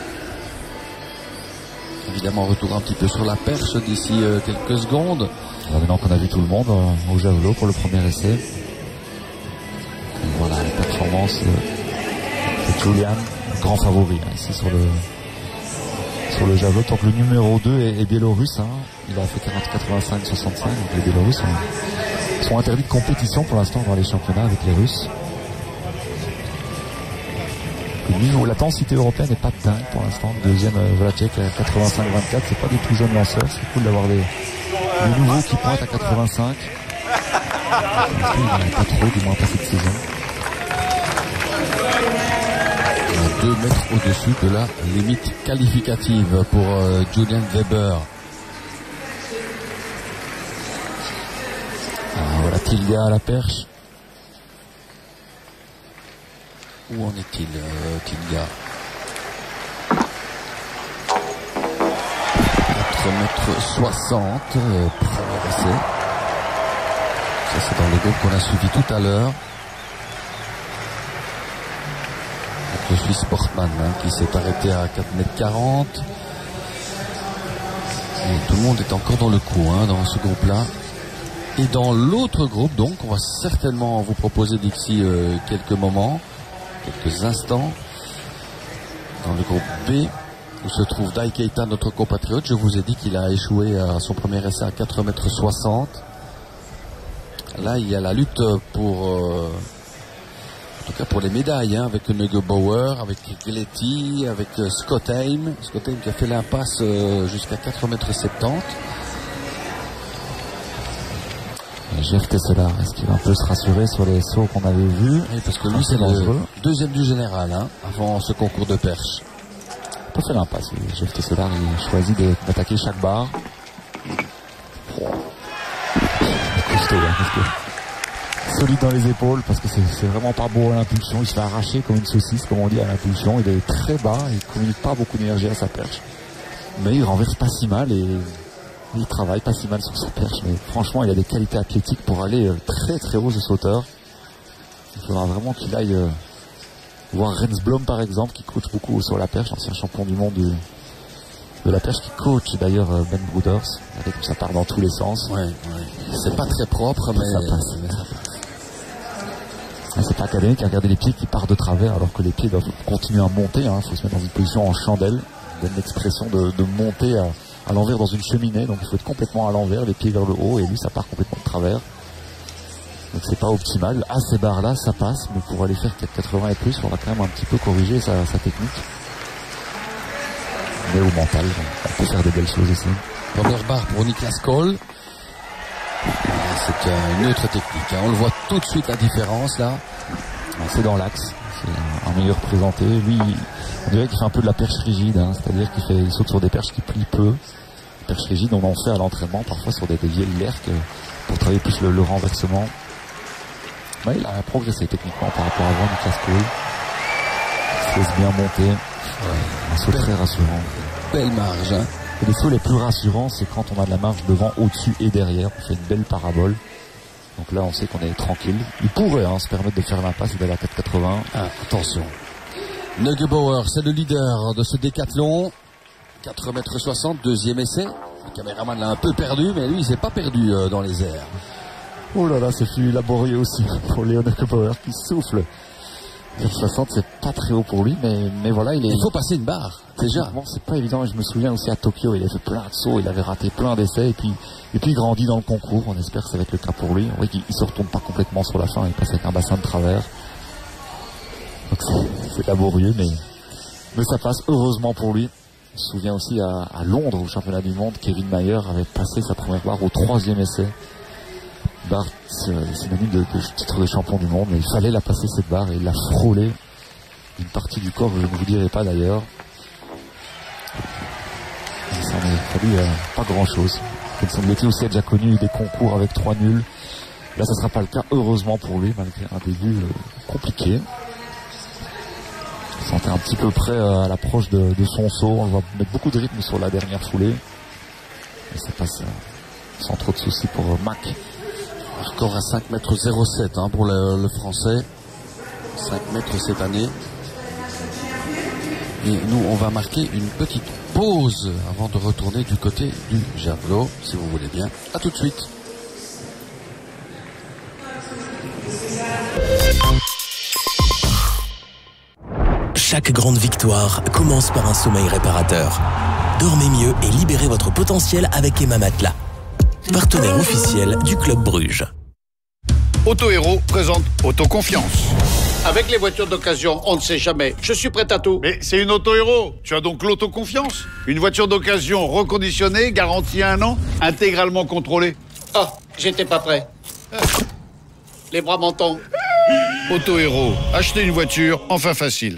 Évidemment, retour un petit peu sur la perche d'ici quelques secondes. Alors maintenant qu'on a vu tout le monde au javelot pour le premier essai. Et voilà la performance de Julian, grand favori hein, ici sur le javelot. Tant que le numéro 2 est biélorusse, hein, il a fait 85-65, donc les Biélorusses sont interdits de compétition pour l'instant dans les championnats avec les Russes. Le niveau, la densité européenne n'est pas dingue pour l'instant. Deuxième Vlacek à 85-24, c'est pas des tout jeunes lanceurs, c'est cool d'avoir des nouveaux qui pointent à 85. Il n'y en a pas trop, du moins pas cette saison. 2 mètres au-dessus de la limite qualificative pour Julian Weber. Voilà Tilga à la perche. Où en est-il, Tilga? 4,60 m, premier essai. Ça c'est dans le groupe qu'on a suivi tout à l'heure. Le Suisse Sportman qui s'est arrêté à 4,40 m. Et tout le monde est encore dans le coup dans ce groupe-là. Et dans l'autre groupe, donc, on va certainement vous proposer d'ici quelques moments, quelques instants. Dans le groupe B, où se trouve Dai Keita, notre compatriote. Je vous ai dit qu'il a échoué à son premier essai à 4,60 m. Là, il y a la lutte pour... en tout cas pour les médailles, avec Neugebauer, avec Gletti, avec Scott Haim. Scott Haim qui a fait l'impasse jusqu'à 4,70 m. Jeff Tesselar, est-ce qu'il va un peu se rassurer sur les sauts qu'on avait vus? Oui, parce que lui c'est le deuxième du général avant ce concours de perche. Il peut faire l'impasse. Jeff Tesselar, il choisit d'attaquer chaque barre. Costaud, parce que solide dans les épaules, parce que c'est vraiment pas beau à l'impulsion. Il se fait arracher comme une saucisse, comme on dit, à l'impulsion. Il est très bas, il communique pas beaucoup d'énergie à sa perche. Mais il renverse pas si mal et il travaille pas si mal sur sa perche. Mais franchement, il a des qualités athlétiques pour aller très très haut ce sauteur. Il faudra vraiment qu'il aille voir Rensblom par exemple, qui coach beaucoup sur la perche, ancien champion du monde de la perche, qui coach d'ailleurs Ben Broeders. Regardez comme ça part dans tous les sens. Ouais. C'est pas très propre, mais ça passe. C'est pas académique, regardez les pieds qui partent de travers alors que les pieds doivent continuer à monter. Il faut se mettre dans une position en chandelle. Il donne l'expression de monter à l'envers dans une cheminée, donc il faut être complètement à l'envers, les pieds vers le haut, et lui ça part complètement de travers. Donc c'est pas optimal. À ces barres là ça passe, mais pour aller faire 4,80 et plus, il faudra quand même un petit peu corriger sa technique. Mais au mental, on peut faire des belles choses aussi. Première barre pour Niklas Kohl. C'est une autre technique, on le voit tout de suite la différence là. C'est dans l'axe, qui est un meilleur présenté. Lui, on dirait qu'il fait un peu de la perche rigide, hein, c'est-à-dire qu'il saute sur des perches qui plient peu. Perche rigide, on en fait à l'entraînement, parfois sur des vieilles lerques, pour travailler plus le renversement. Ouais, il a progressé techniquement par rapport à avant Niklas Cole. Il se laisse bien monter. Un saut très rassurant. Belle marge, hein. Et les sauts les plus rassurants, c'est quand on a de la marge devant, au-dessus et derrière. On fait une belle parabole. Donc là, on sait qu'on est tranquille. Il pourrait se permettre de faire l'impasse et d'aller à 4,80. Ah, attention. Neugebauer, c'est le leader de ce décathlon. 4,60 m, deuxième essai. Le caméraman l'a un peu perdu, mais lui, il s'est pas perdu dans les airs. Oh là là, ce fut laborieux aussi pour Léon Neugebauer qui souffle. 4,60, c'est pas très haut pour lui, mais voilà, il faut passer une barre. Déjà, bon, c'est pas évident. Je me souviens aussi à Tokyo, il a fait plein de sauts, il avait raté plein d'essais, et puis il grandit dans le concours. On espère que ça va être le cas pour lui. On voit qu'il se retourne pas complètement sur la fin, il passe avec un bassin de travers. Donc c'est laborieux, mais ça passe heureusement pour lui. On se souvient aussi à Londres, au championnat du monde, Kevin Mayer avait passé sa première barre au 3e essai. Barre synonyme de titre de champion du monde, mais il fallait la passer cette barre et il l'a frôlé une partie du corps, je ne vous dirai pas d'ailleurs. Il s'en est fallu pas grand chose. Comme semble-t-il aussi a déjà connu des concours avec 3 nuls. Là, ça ne sera pas le cas, heureusement pour lui, malgré un début compliqué. Il sentait un petit peu près à l'approche de son saut. On va mettre beaucoup de rythme sur la dernière foulée. Et ça passe sans trop de soucis pour Mac. Encore à 5,07 m pour le français. 5 mètres cette année. Et nous, on va marquer une petite pause avant de retourner du côté du javelot, si vous voulez bien. À tout de suite. Chaque grande victoire commence par un sommeil réparateur. Dormez mieux et libérez votre potentiel avec Emma Matelas, partenaire officiel du Club Bruges. Auto Héros présente Autoconfiance. Avec les voitures d'occasion, on ne sait jamais. Je suis prêt à tout. Mais c'est une Auto Héros. Tu as donc l'autoconfiance. Une voiture d'occasion reconditionnée, garantie à 1 an, intégralement contrôlée. Ah, j'étais pas prêt. Les bras m'en tombent. Auto Héros, acheter une voiture, enfin facile.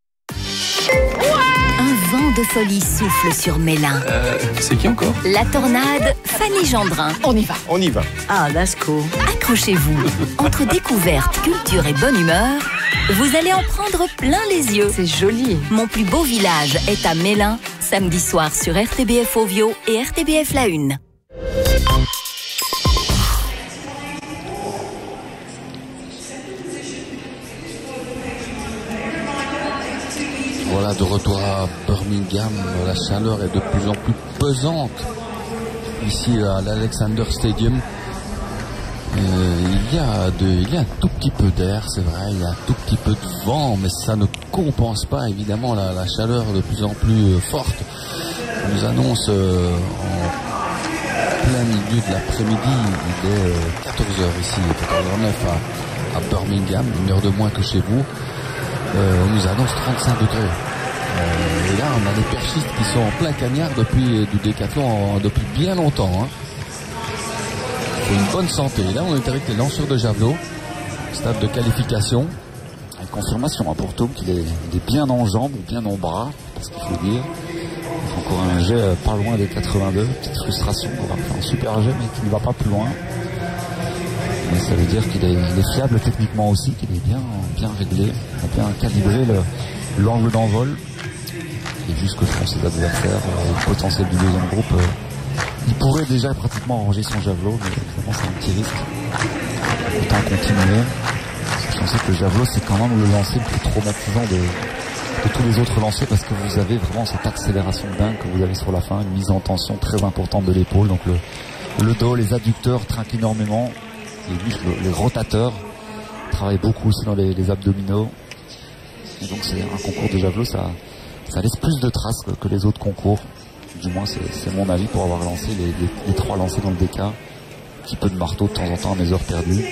Un vent de folie souffle sur Mélin. C'est qui encore? La tornade, Fanny Gendrin. On y va. On y va. Ah, Lasco. Accrochez-vous. Entre découverte, culture et bonne humeur, vous allez en prendre plein les yeux. C'est joli. Mon plus beau village est à Mélin, samedi soir sur RTBF Ovio et RTBF La Une. Voilà, de retour à Birmingham, la chaleur est de plus en plus pesante ici à l'Alexander Stadium. Il y a un tout petit peu d'air, c'est vrai, il y a un tout petit peu de vent, mais ça ne compense pas évidemment la chaleur de plus en plus forte. On nous annonce en plein milieu de l'après-midi, il est 14h ici, 14h09 à Birmingham, 1 heure de moins que chez vous. On nous annonce 35 degrés. Et là, on a des perchistes qui sont en plein cagnard depuis du décathlon depuis bien longtemps. Hein. C'est une bonne santé. Là, on est avec les lanceurs de javelot, stade de qualification. Une confirmation pour Tom qu'il est bien en jambes ou bien en bras, parce qu'il faut dire. Il fait encore un jet pas loin des 82. Petite frustration pour avoir fait un super jet, mais qui ne va pas plus loin. Mais ça veut dire qu'il est fiable techniquement aussi, qu'il est bien réglé, il a bien calibré l'angle d'envol. Et vu ce que font ses adversaires, le potentiel du deuxième groupe, il pourrait déjà pratiquement ranger son javelot, mais évidemment c'est un petit risque. Autant continuer. Je sais que le javelot c'est quand même le lancer le plus traumatisant de tous les autres lancers, parce que vous avez vraiment cette accélération dingue que vous avez sur la fin, une mise en tension très importante de l'épaule, donc le dos, les adducteurs trinquent énormément. Les muscles, les rotateurs travaillent beaucoup aussi dans les abdominaux. Et donc c'est un concours de javelot, ça laisse plus de traces que les autres concours. Du moins c'est mon avis pour avoir lancé les 3 lancés dans le DK. Un petit peu de marteau de temps en temps à mes heures perdues.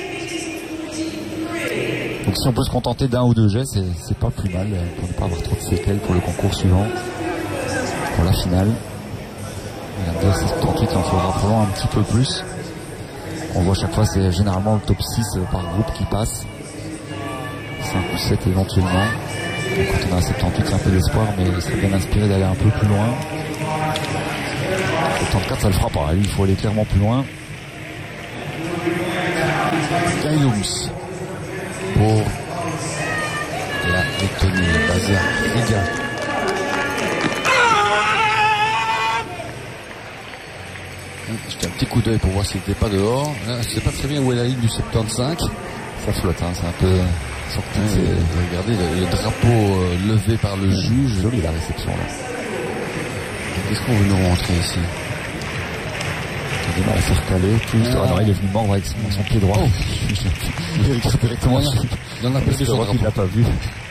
Donc si on peut se contenter d'1 ou 2 jets, c'est pas plus mal pour ne pas avoir trop de séquelles pour le concours suivant. Pour la finale. La DSS38 il en faudra probablement un petit peu plus. On voit chaque fois, c'est généralement le top 6 par groupe qui passe. 5 ou 7 éventuellement. Donc, quand on a un 78, c'est un peu d'espoir, mais il serait bien inspiré d'aller un peu plus loin. 74, ça le fera pas. Lui, il faut aller clairement plus loin. Gaillums pour la Lettonie, basée à Riga. J'étais un petit coup d'œil pour voir s'il n'était pas dehors. Là, je ne sais pas très bien où est la ligne du 75. Ça flotte, hein, c'est un peu sorti. Regardez le drapeau levé par le juge. Joli la réception là. Qu'est-ce qu'on veut nous montrer ici? Il a du mal à se recaler. Non, il est venu mordre avec son pied droit. Il regarde directement. Il en a perdu son drapeau. Il l'a pas vu.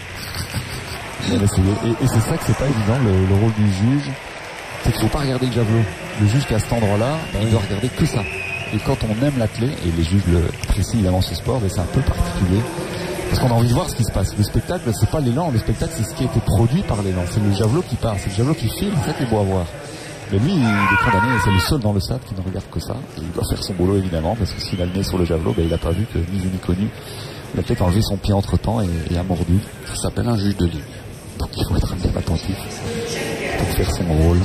Et c'est ça que c'est pas évident, le rôle du juge. C'est qu'il ne faut pas regarder le javelot. Le juge qui est à cet endroit-là, il doit regarder que ça. Et quand on aime l'athlète, et les juges le apprécient évidemment ce sport, mais c'est un peu particulier. Parce qu'on a envie de voir ce qui se passe. Le spectacle, c'est pas l'élan, le spectacle, c'est ce qui a été produit par l'élan. C'est le javelot qui part, c'est le javelot qui file, c'est ça qui est beau à voir. Mais lui, il est condamné, et c'est le seul dans le stade qui ne regarde que ça. Et il doit faire son boulot évidemment, parce que s'il a le nez sur le javelot, il n'a pas vu que ni vu ni connu. Il a peut-être enlevé son pied entre temps et a mordu. Ça s'appelle un juge de ligne. Donc il faut être bien attentif pour faire son rôle.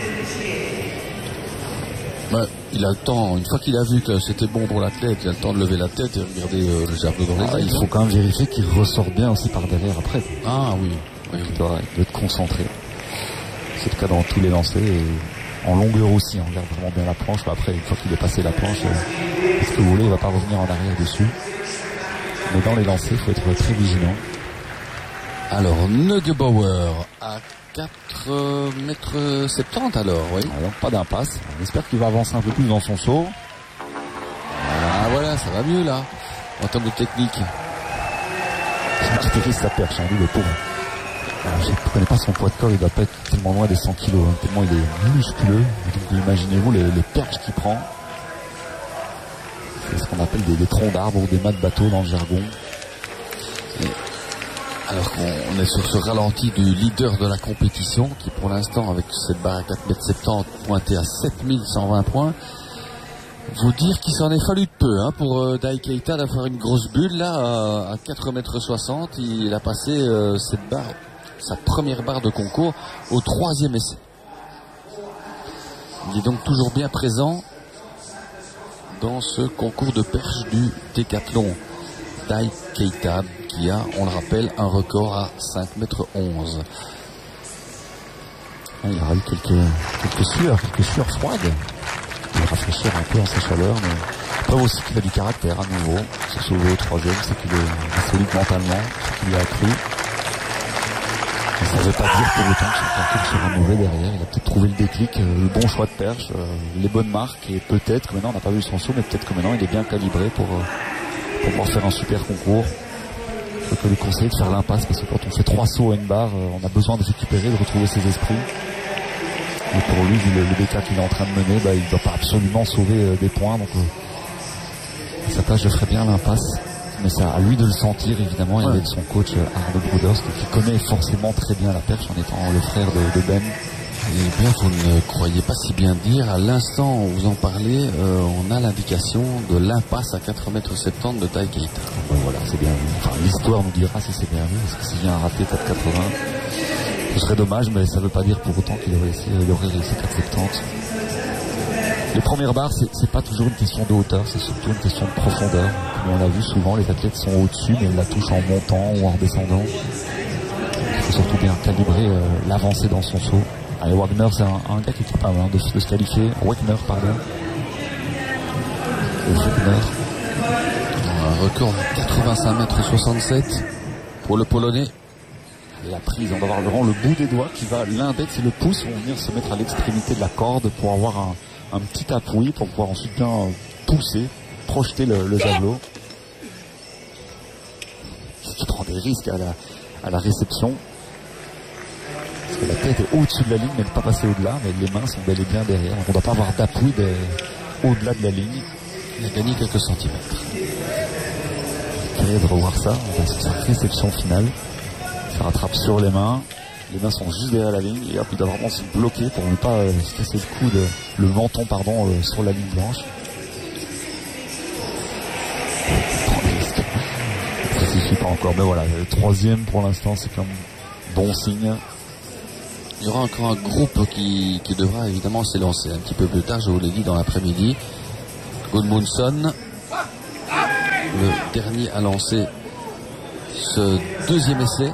Il a le temps, une fois qu'il a vu que c'était bon pour l'athlète, il a le temps de lever la tête et regarder le javelot dans les airs. Il faut quand même vérifier qu'il ressort bien aussi par derrière après. Ah oui. Il doit être concentré. C'est le cas dans tous les lancers et en longueur aussi. On regarde vraiment bien la planche. Après, une fois qu'il est passé la planche, ce que vous voulez, il ne va pas revenir en arrière dessus. Mais dans les lancers, il faut être très vigilant. Alors, Neugebauer à 4,70 m alors, oui. Donc pas d'impasse. On espère qu'il va avancer un peu plus dans son saut. Ah voilà, ça va mieux là, en termes de technique. C'est une petite sa perche, hein, lui le pauvre. Alors, je ne connais pas son poids de corps, il doit pas être tellement loin des 100 kg, hein, tellement il est musculeux. Donc imaginez-vous les perches qu'il prend. C'est ce qu'on appelle des troncs d'arbres ou des mâts de bateau dans le jargon. Alors qu'on est sur ce ralenti du leader de la compétition, qui pour l'instant, avec cette barre à 4,70 m pointée à 7120 points, vous dire qu'il s'en est fallu de peu pour Dai Keita d'avoir une grosse bulle. Là, à 4,60 m, il a passé cette barre, sa première barre de concours, au 3e essai. Il est donc toujours bien présent dans ce concours de perche du décathlon. Dai Keita, qui a, on le rappelle, un record à 5,11 m. Il y aura eu quelques sueurs froides. Il va rafraîchir un peu en sa chaleur, mais preuve aussi qu'il a du caractère à nouveau. Se sauver au 3e, c'est qu'il est solide mentalement, c'est qu'il est accru. Mais ça ne veut pas dire pour autant que son concours sera mauvais derrière. Il a peut-être trouvé le déclic, le bon choix de perche, les bonnes marques, et peut-être que maintenant on n'a pas vu son saut, mais peut-être que maintenant il est bien calibré pour pouvoir faire un super concours. Je peux lui conseiller de faire l'impasse, parce que quand on fait 3 sauts à une barre, on a besoin de récupérer, de retrouver ses esprits. Et pour lui, vu le décat qu'il est en train de mener, il ne doit pas absolument sauver des points. Donc à sa place, je ferais bien l'impasse. Mais c'est à lui de le sentir, évidemment, et avec son coach Arnaud Broderst, qui connaît forcément très bien la perche en étant le frère de Ben. Eh bien, vous ne croyez pas si bien dire. À l'instant où vous en parlez, on a l'indication de l'impasse à 4,70 m de Dai Keita. Voilà, c'est bien vu. Enfin, l'histoire nous dira si c'est bien vu, parce que s'il y a un raté 4,80, ce serait dommage, mais ça ne veut pas dire pour autant qu'il aurait réussi 4,70. Les premières barres, c'est pas toujours une question de hauteur, c'est surtout une question de profondeur. Comme on l'a vu souvent, les athlètes sont au-dessus, mais ils la touchent en montant ou en redescendant. Il faut surtout bien calibrer l'avancée dans son saut. Allez, Wagner, c'est un gars qui est capable de se qualifier. Wagner, pardon. Un record de 85,67 m pour le Polonais. Et la prise, on va voir vraiment le bout des doigts qui va, l'index et le pouce vont venir se mettre à l'extrémité de la corde pour avoir un petit appui, pour pouvoir ensuite bien pousser, projeter le javelot. Qui prend des risques à la réception. Parce que la tête est au-dessus de la ligne, mais ne pas passer au-delà, mais les mains sont bel et bien derrière. Donc on ne doit pas avoir d'appui au-delà de la ligne. Il a gagné quelques centimètres. Curieux de revoir ça, c'est sa réception finale. Ça rattrape sur les mains sont juste derrière la ligne, et hop, il doit vraiment se bloquer pour ne pas se casser le coude, le menton, sur la ligne blanche. Il prend des risques. suffit pas encore, mais voilà, le troisième pour l'instant, c'est comme bon signe. Il y aura encore un groupe qui devra évidemment s'élancer un petit peu plus tard, je vous l'ai dit, dans l'après-midi. Gudmundsson, le dernier à lancer ce deuxième essai.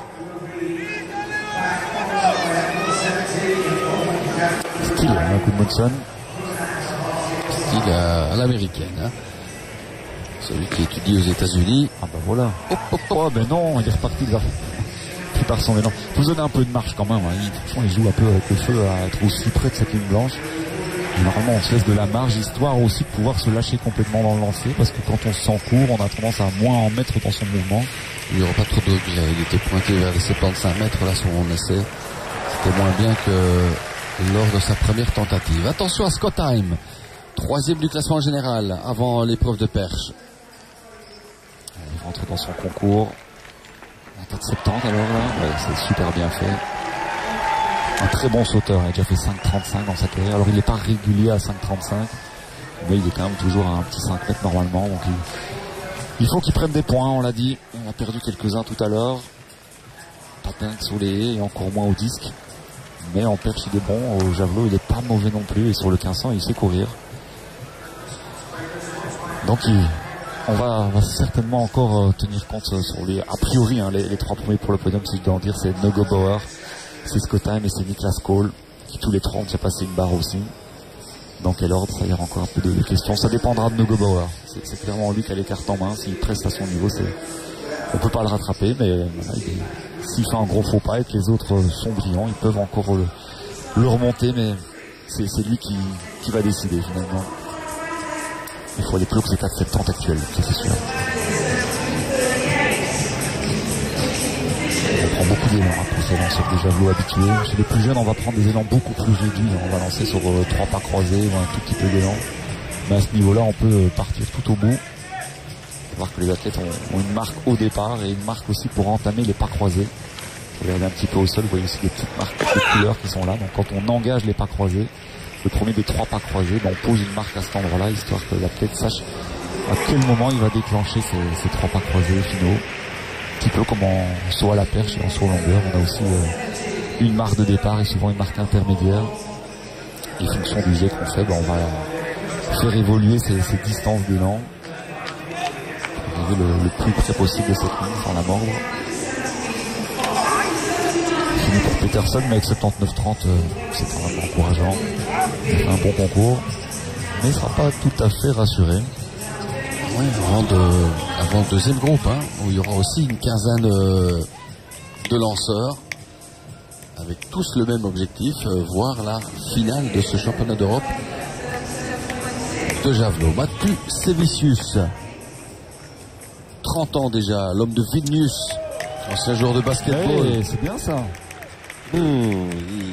Style, hein, Gudmundsson. Style à l'américaine. Hein. Celui qui étudie aux États-Unis. Ah bah voilà. Oh ben non, il est reparti là. Puis par son élan. Faut donner un peu de marge quand même. Hein. Franchement, il joue un peu avec le feu à être aussi près de cette ligne blanche. Et normalement, on se laisse de la marge, histoire aussi de pouvoir se lâcher complètement dans le lancer, parce que quand on se sent court, on a tendance à moins en mettre dans son mouvement. Il n'y aura pas trop de regret. Il était pointé vers les 75 mètres là sur mon essai. C'était moins bien que lors de sa première tentative. Attention à Scottheim, troisième du classement général avant l'épreuve de perche. Il rentre dans son concours. En 4,70 alors là, ouais, c'est super bien fait. Un très bon sauteur, il a déjà fait 5,35 dans sa carrière. Alors il n'est pas régulier à 5,35, mais il est quand même toujours à un petit 5 mètres normalement. Donc il faut qu'il prenne des points, on l'a dit. On a perdu quelques-uns tout à l'heure. Pas dingue sous les haies et encore moins au disque. Mais en perche il est bon, au javelot il n'est pas mauvais non plus. Et sur le 1500 il sait courir. Donc on va certainement encore tenir compte sur les, a priori, hein, les trois premiers pour le podium, si je dois en dire, c'est Neugebauer, c'est Scottheim et c'est Niklas Kohl, qui tous les trois ont déjà passé une barre aussi. Dans quel ordre, ça y a encore un peu de questions. Ça dépendra de Neugebauer. C'est clairement lui qui a les cartes en main. S'il preste à son niveau, on peut pas le rattraper, mais voilà, s'il fait un gros faux pas et que les autres sont brillants, ils peuvent encore le remonter, mais c'est lui qui va décider finalement. Il faut aller plus haut que ces 4,70 actuels, ça c'est sûr. On prend beaucoup d'élan après ces lanceurs de javelot habitués. Chez les plus jeunes, on va prendre des élans beaucoup plus réduits. On va lancer sur 3 pas croisés ou un tout petit peu d'élan. Mais à ce niveau-là, on peut partir tout au bout. Il faut voir que les athlètes ont une marque au départ et une marque aussi pour entamer les pas croisés. Vous regardez un petit peu au sol, vous voyez aussi des petites marques de couleurs qui sont là. Donc quand on engage les pas croisés, le premier des 3 pas croisés, on pose une marque à cet endroit-là, histoire que l'athlète sache à quel moment il va déclencher ces 3 pas croisés finaux. Un petit peu comme en saut à la perche et en saut en longueur, on a aussi une marque de départ et souvent une marque intermédiaire. Et fonction du jet qu'on fait, on va faire évoluer ces distances d'élan pour arriver le plus près possible de cette ligne sans la mordre. Fini pour Peterson, mais avec 79,30, c'est quand même encourageant. Il fait un bon concours, mais il ne sera pas tout à fait rassuré. Oui, avant le deuxième groupe, hein, où il y aura aussi une quinzaine de lanceurs, avec tous le même objectif, voir la finale de ce championnat d'Europe de javelot. Matthäus, 30 ans déjà, l'homme de Vilnius, ancien joueur de basketball. Hey, c'est bien ça. Il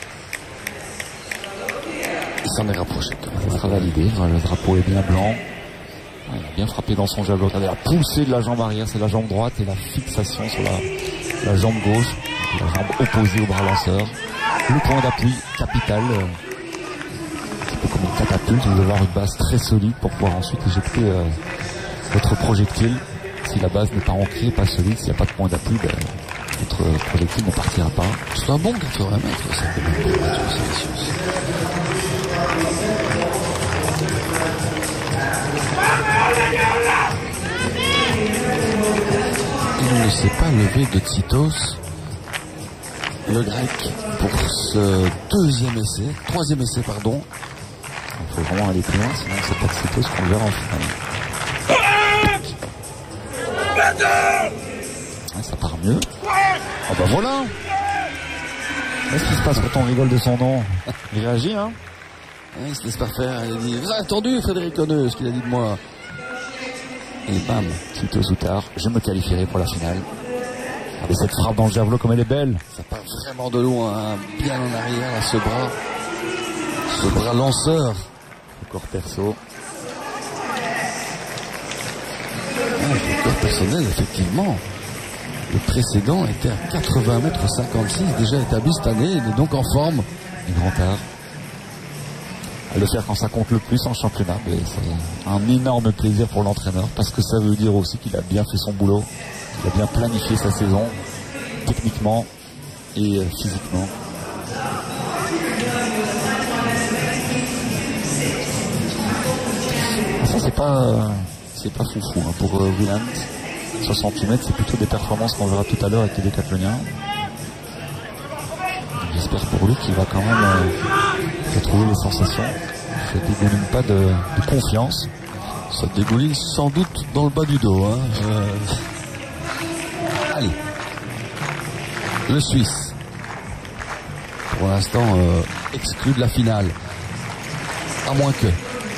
s'en est rapproché. Ça sera validé. Le drapeau est bien blanc. Il a bien frappé dans son javelot. Regardez la poussée de la jambe arrière, c'est la jambe droite, et la fixation sur la jambe gauche, la jambe opposée au bras lanceur. Le point d'appui capital. Un peu comme une catapulte. Vous devez avoir une base très solide pour pouvoir ensuite éjecter votre projectile. Si la base n'est pas ancrée, pas solide, s'il n'y a pas de point d'appui, votre projectile ne partira pas. C'est un bon 80 mètres, ça peut même pour Matthäus. Il ne s'est pas levé de Tsitos, le grec, pour ce troisième essai, pardon. Il faut vraiment aller plus loin, sinon c'est pas Tsitos qu'on verra en finale. Ouais, ça part mieux. Oh bah voilà. Qu'est-ce qui se passe quand on rigole de son nom? Il réagit, hein? Il se laisse pas faire, il a dit, vous avez entendu Frédéric Honneux, ce qu'il a dit de moi. Et bam, Tito Zoutard, je me qualifierai pour la finale. Et cette frappe dans le javelot comme elle est belle. Ça part vraiment de loin, hein, bien en arrière, là, ce bras lanceur. Le corps perso. Le corps personnel, effectivement. Le précédent était à 80 mètres 56, déjà établi cette année, il est donc en forme. Et grand art. À le faire quand ça compte le plus en championnat, mais c'est un énorme plaisir pour l'entraîneur, parce que ça veut dire aussi qu'il a bien fait son boulot, Il a bien planifié sa saison, techniquement et physiquement. Ça c'est pas foufou hein, pour Wieland. 68 mètres, c'est plutôt des performances qu'on verra tout à l'heure avec les décathloniens. J'espère pour lui qu'il va quand même retrouver les sensations. Ça dégouline pas de confiance. Ça dégouline sans doute dans le bas du dos. Hein. Allez. Le Suisse. Pour l'instant, exclu de la finale. À moins que.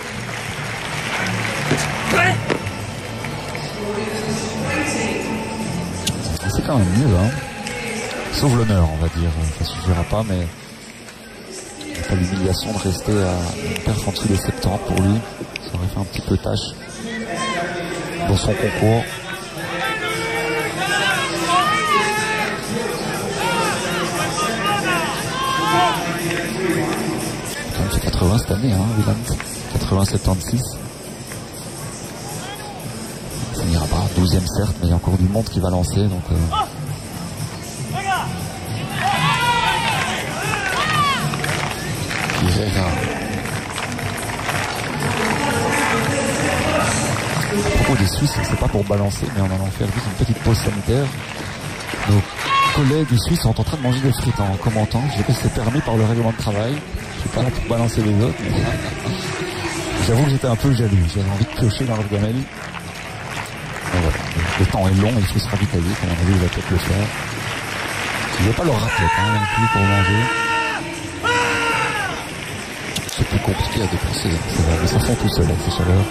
C'est quand même mieux, hein. Sauf l'honneur, on va dire. Ça suffira pas, mais il n'y a pas l'humiliation de rester à une perf en dessous des 70 pour lui. Ça aurait fait un petit peu tâche dans son concours. Il fait 80 cette année, hein, Wieland. 80-76. Ça n'ira pas, 12e certes, mais il y a encore du monde qui va lancer, donc à propos des Suisses, c'est pas pour balancer, mais on en a fait juste une petite pause sanitaire. Nos collègues suisses sont en train de manger des frites en commentant. Je sais pas si c'est permis par le règlement de travail. Je suis pas là pour balancer les autres, mais j'avoue que j'étais un peu jaloux. J'avais envie de piocher dans leur gamelle. Mais voilà, le temps est long, il faut se ravitailler, comme on a vu, il va peut-être le faire. Je ne vais pas leur raclette, hein, non plus pour manger. C'est plus compliqué à déplacer, c'est vrai, mais ça fond tout seul avec ces chaleurs.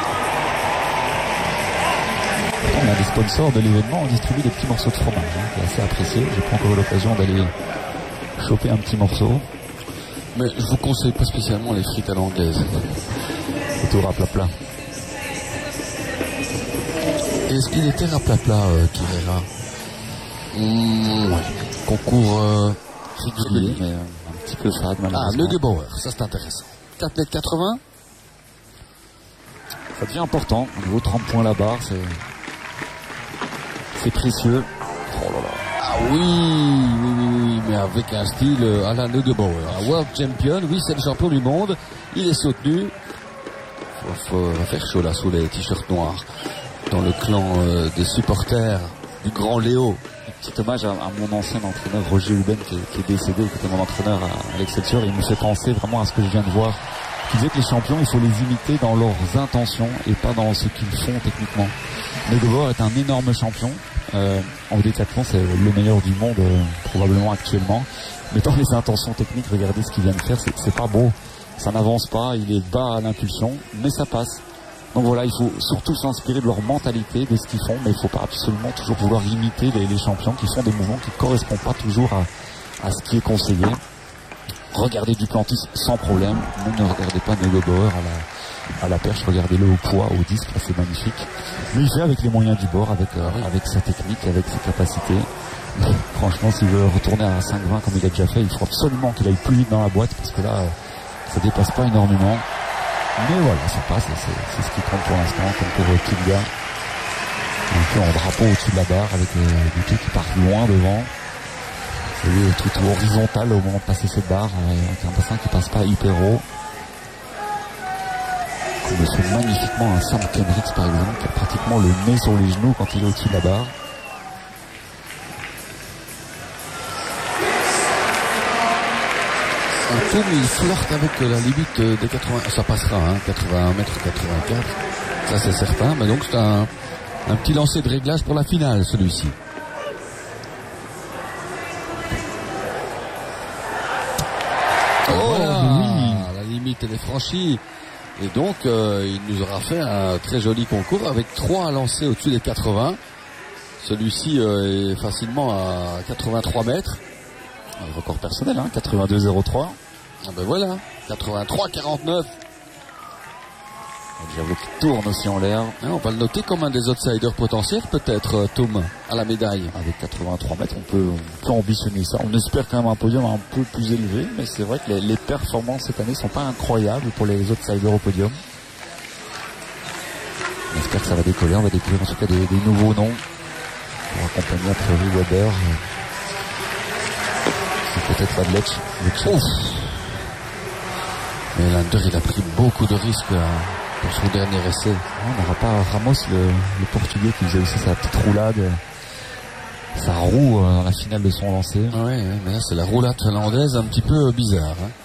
On a des sponsors de l'événement, on distribue des petits morceaux de fromage, hein, qui est assez apprécié. J'ai pas encore eu l'occasion d'aller choper un petit morceau. Mais je vous conseille pas spécialement les frites à l'anglaise. Autour à plat-plat. Est-ce qu'il était raplapla, Kirera? Ouais. Concours régulier, mais un petit peu fade, malheureusement. Ah, Neugebauer, ça c'est intéressant. 4,80 m. Ça devient important. Au niveau 30 points la barre, c'est précieux. Oh là là. Ah oui, mais avec un style à la Neugebauer. Un World Champion, oui, c'est le champion du monde. Il est soutenu. Faut faire chaud là sous les t-shirts noirs. Dans le clan des supporters du grand Léo. Un petit hommage à mon ancien entraîneur Roger Huben qui est décédé, qui était mon entraîneur à l'Excelsior. Il me fait penser vraiment à ce que je viens de voir. Il disait que les champions, il faut les imiter dans leurs intentions et pas dans ce qu'ils font techniquement. Neugebauer est un énorme champion. En décathlon, c'est le meilleur du monde probablement actuellement. Mais dans les intentions techniques, regardez ce qu'il vient de faire, c'est pas beau. Ça n'avance pas, il est bas à l'impulsion, mais ça passe. Donc voilà, il faut surtout s'inspirer de leur mentalité, de ce qu'ils font, mais il ne faut pas absolument toujours vouloir imiter les champions qui font des mouvements qui ne correspondent pas toujours à ce qui est conseillé. Regardez Duplantis sans problème, ne regardez pas Neugebauer à la perche, regardez-le au poids, au disque, là c'est magnifique. Mais il fait avec les moyens du bord, avec sa technique, avec ses capacités. Mais, franchement, s'il veut retourner à 5,20 comme il a déjà fait, il faut absolument qu'il aille plus vite dans la boîte, parce que là, ça dépasse pas énormément. Mais voilà, ça passe, c'est ce qui compte pour l'instant, comme pour Kilga. Un peu en drapeau au-dessus de la barre, avec des trucs qui partent loin devant. Vous voyez, le truc horizontal au moment de passer cette barre, avec un bassin qui passe pas hyper haut. Comme le fait magnifiquement un Sam Kendricks par exemple, qui a pratiquement le nez sur les genoux quand il est au-dessus de la barre. Un peu, mais il flirte avec la limite des 80. Ça passera, hein, 81 m 84. Ça c'est certain. Mais donc c'est un petit lancer de réglage pour la finale, celui-ci. Oh, voilà, oui. La limite elle est franchie. Et donc il nous aura fait un très joli concours avec 3 lancers au-dessus des 80. Celui-ci est facilement à 83 mètres. Un record personnel, hein, 82,03. Ah ben voilà, 83,49. J'avoue qu'il tourne aussi en l'air. On va le noter comme un des outsiders potentiels, peut-être, Tom, à la médaille. Avec 83 mètres, on peut ambitionner ça. On espère quand même un podium un peu plus élevé, mais c'est vrai que les performances cette année sont pas incroyables pour les outsiders au podium. On espère que ça va décoller, on va découvrir en tout cas des nouveaux noms. pour accompagner a priori Weber. C'est peut-être Vadlec. Mais Lander, il a pris beaucoup de risques pour son dernier essai. On n'aura pas Ramos, le Portugais, qui faisait aussi sa petite roulade, sa roue dans la finale de son lancer. Ouais, mais là c'est la roulade finlandaise un petit peu bizarre. Hein.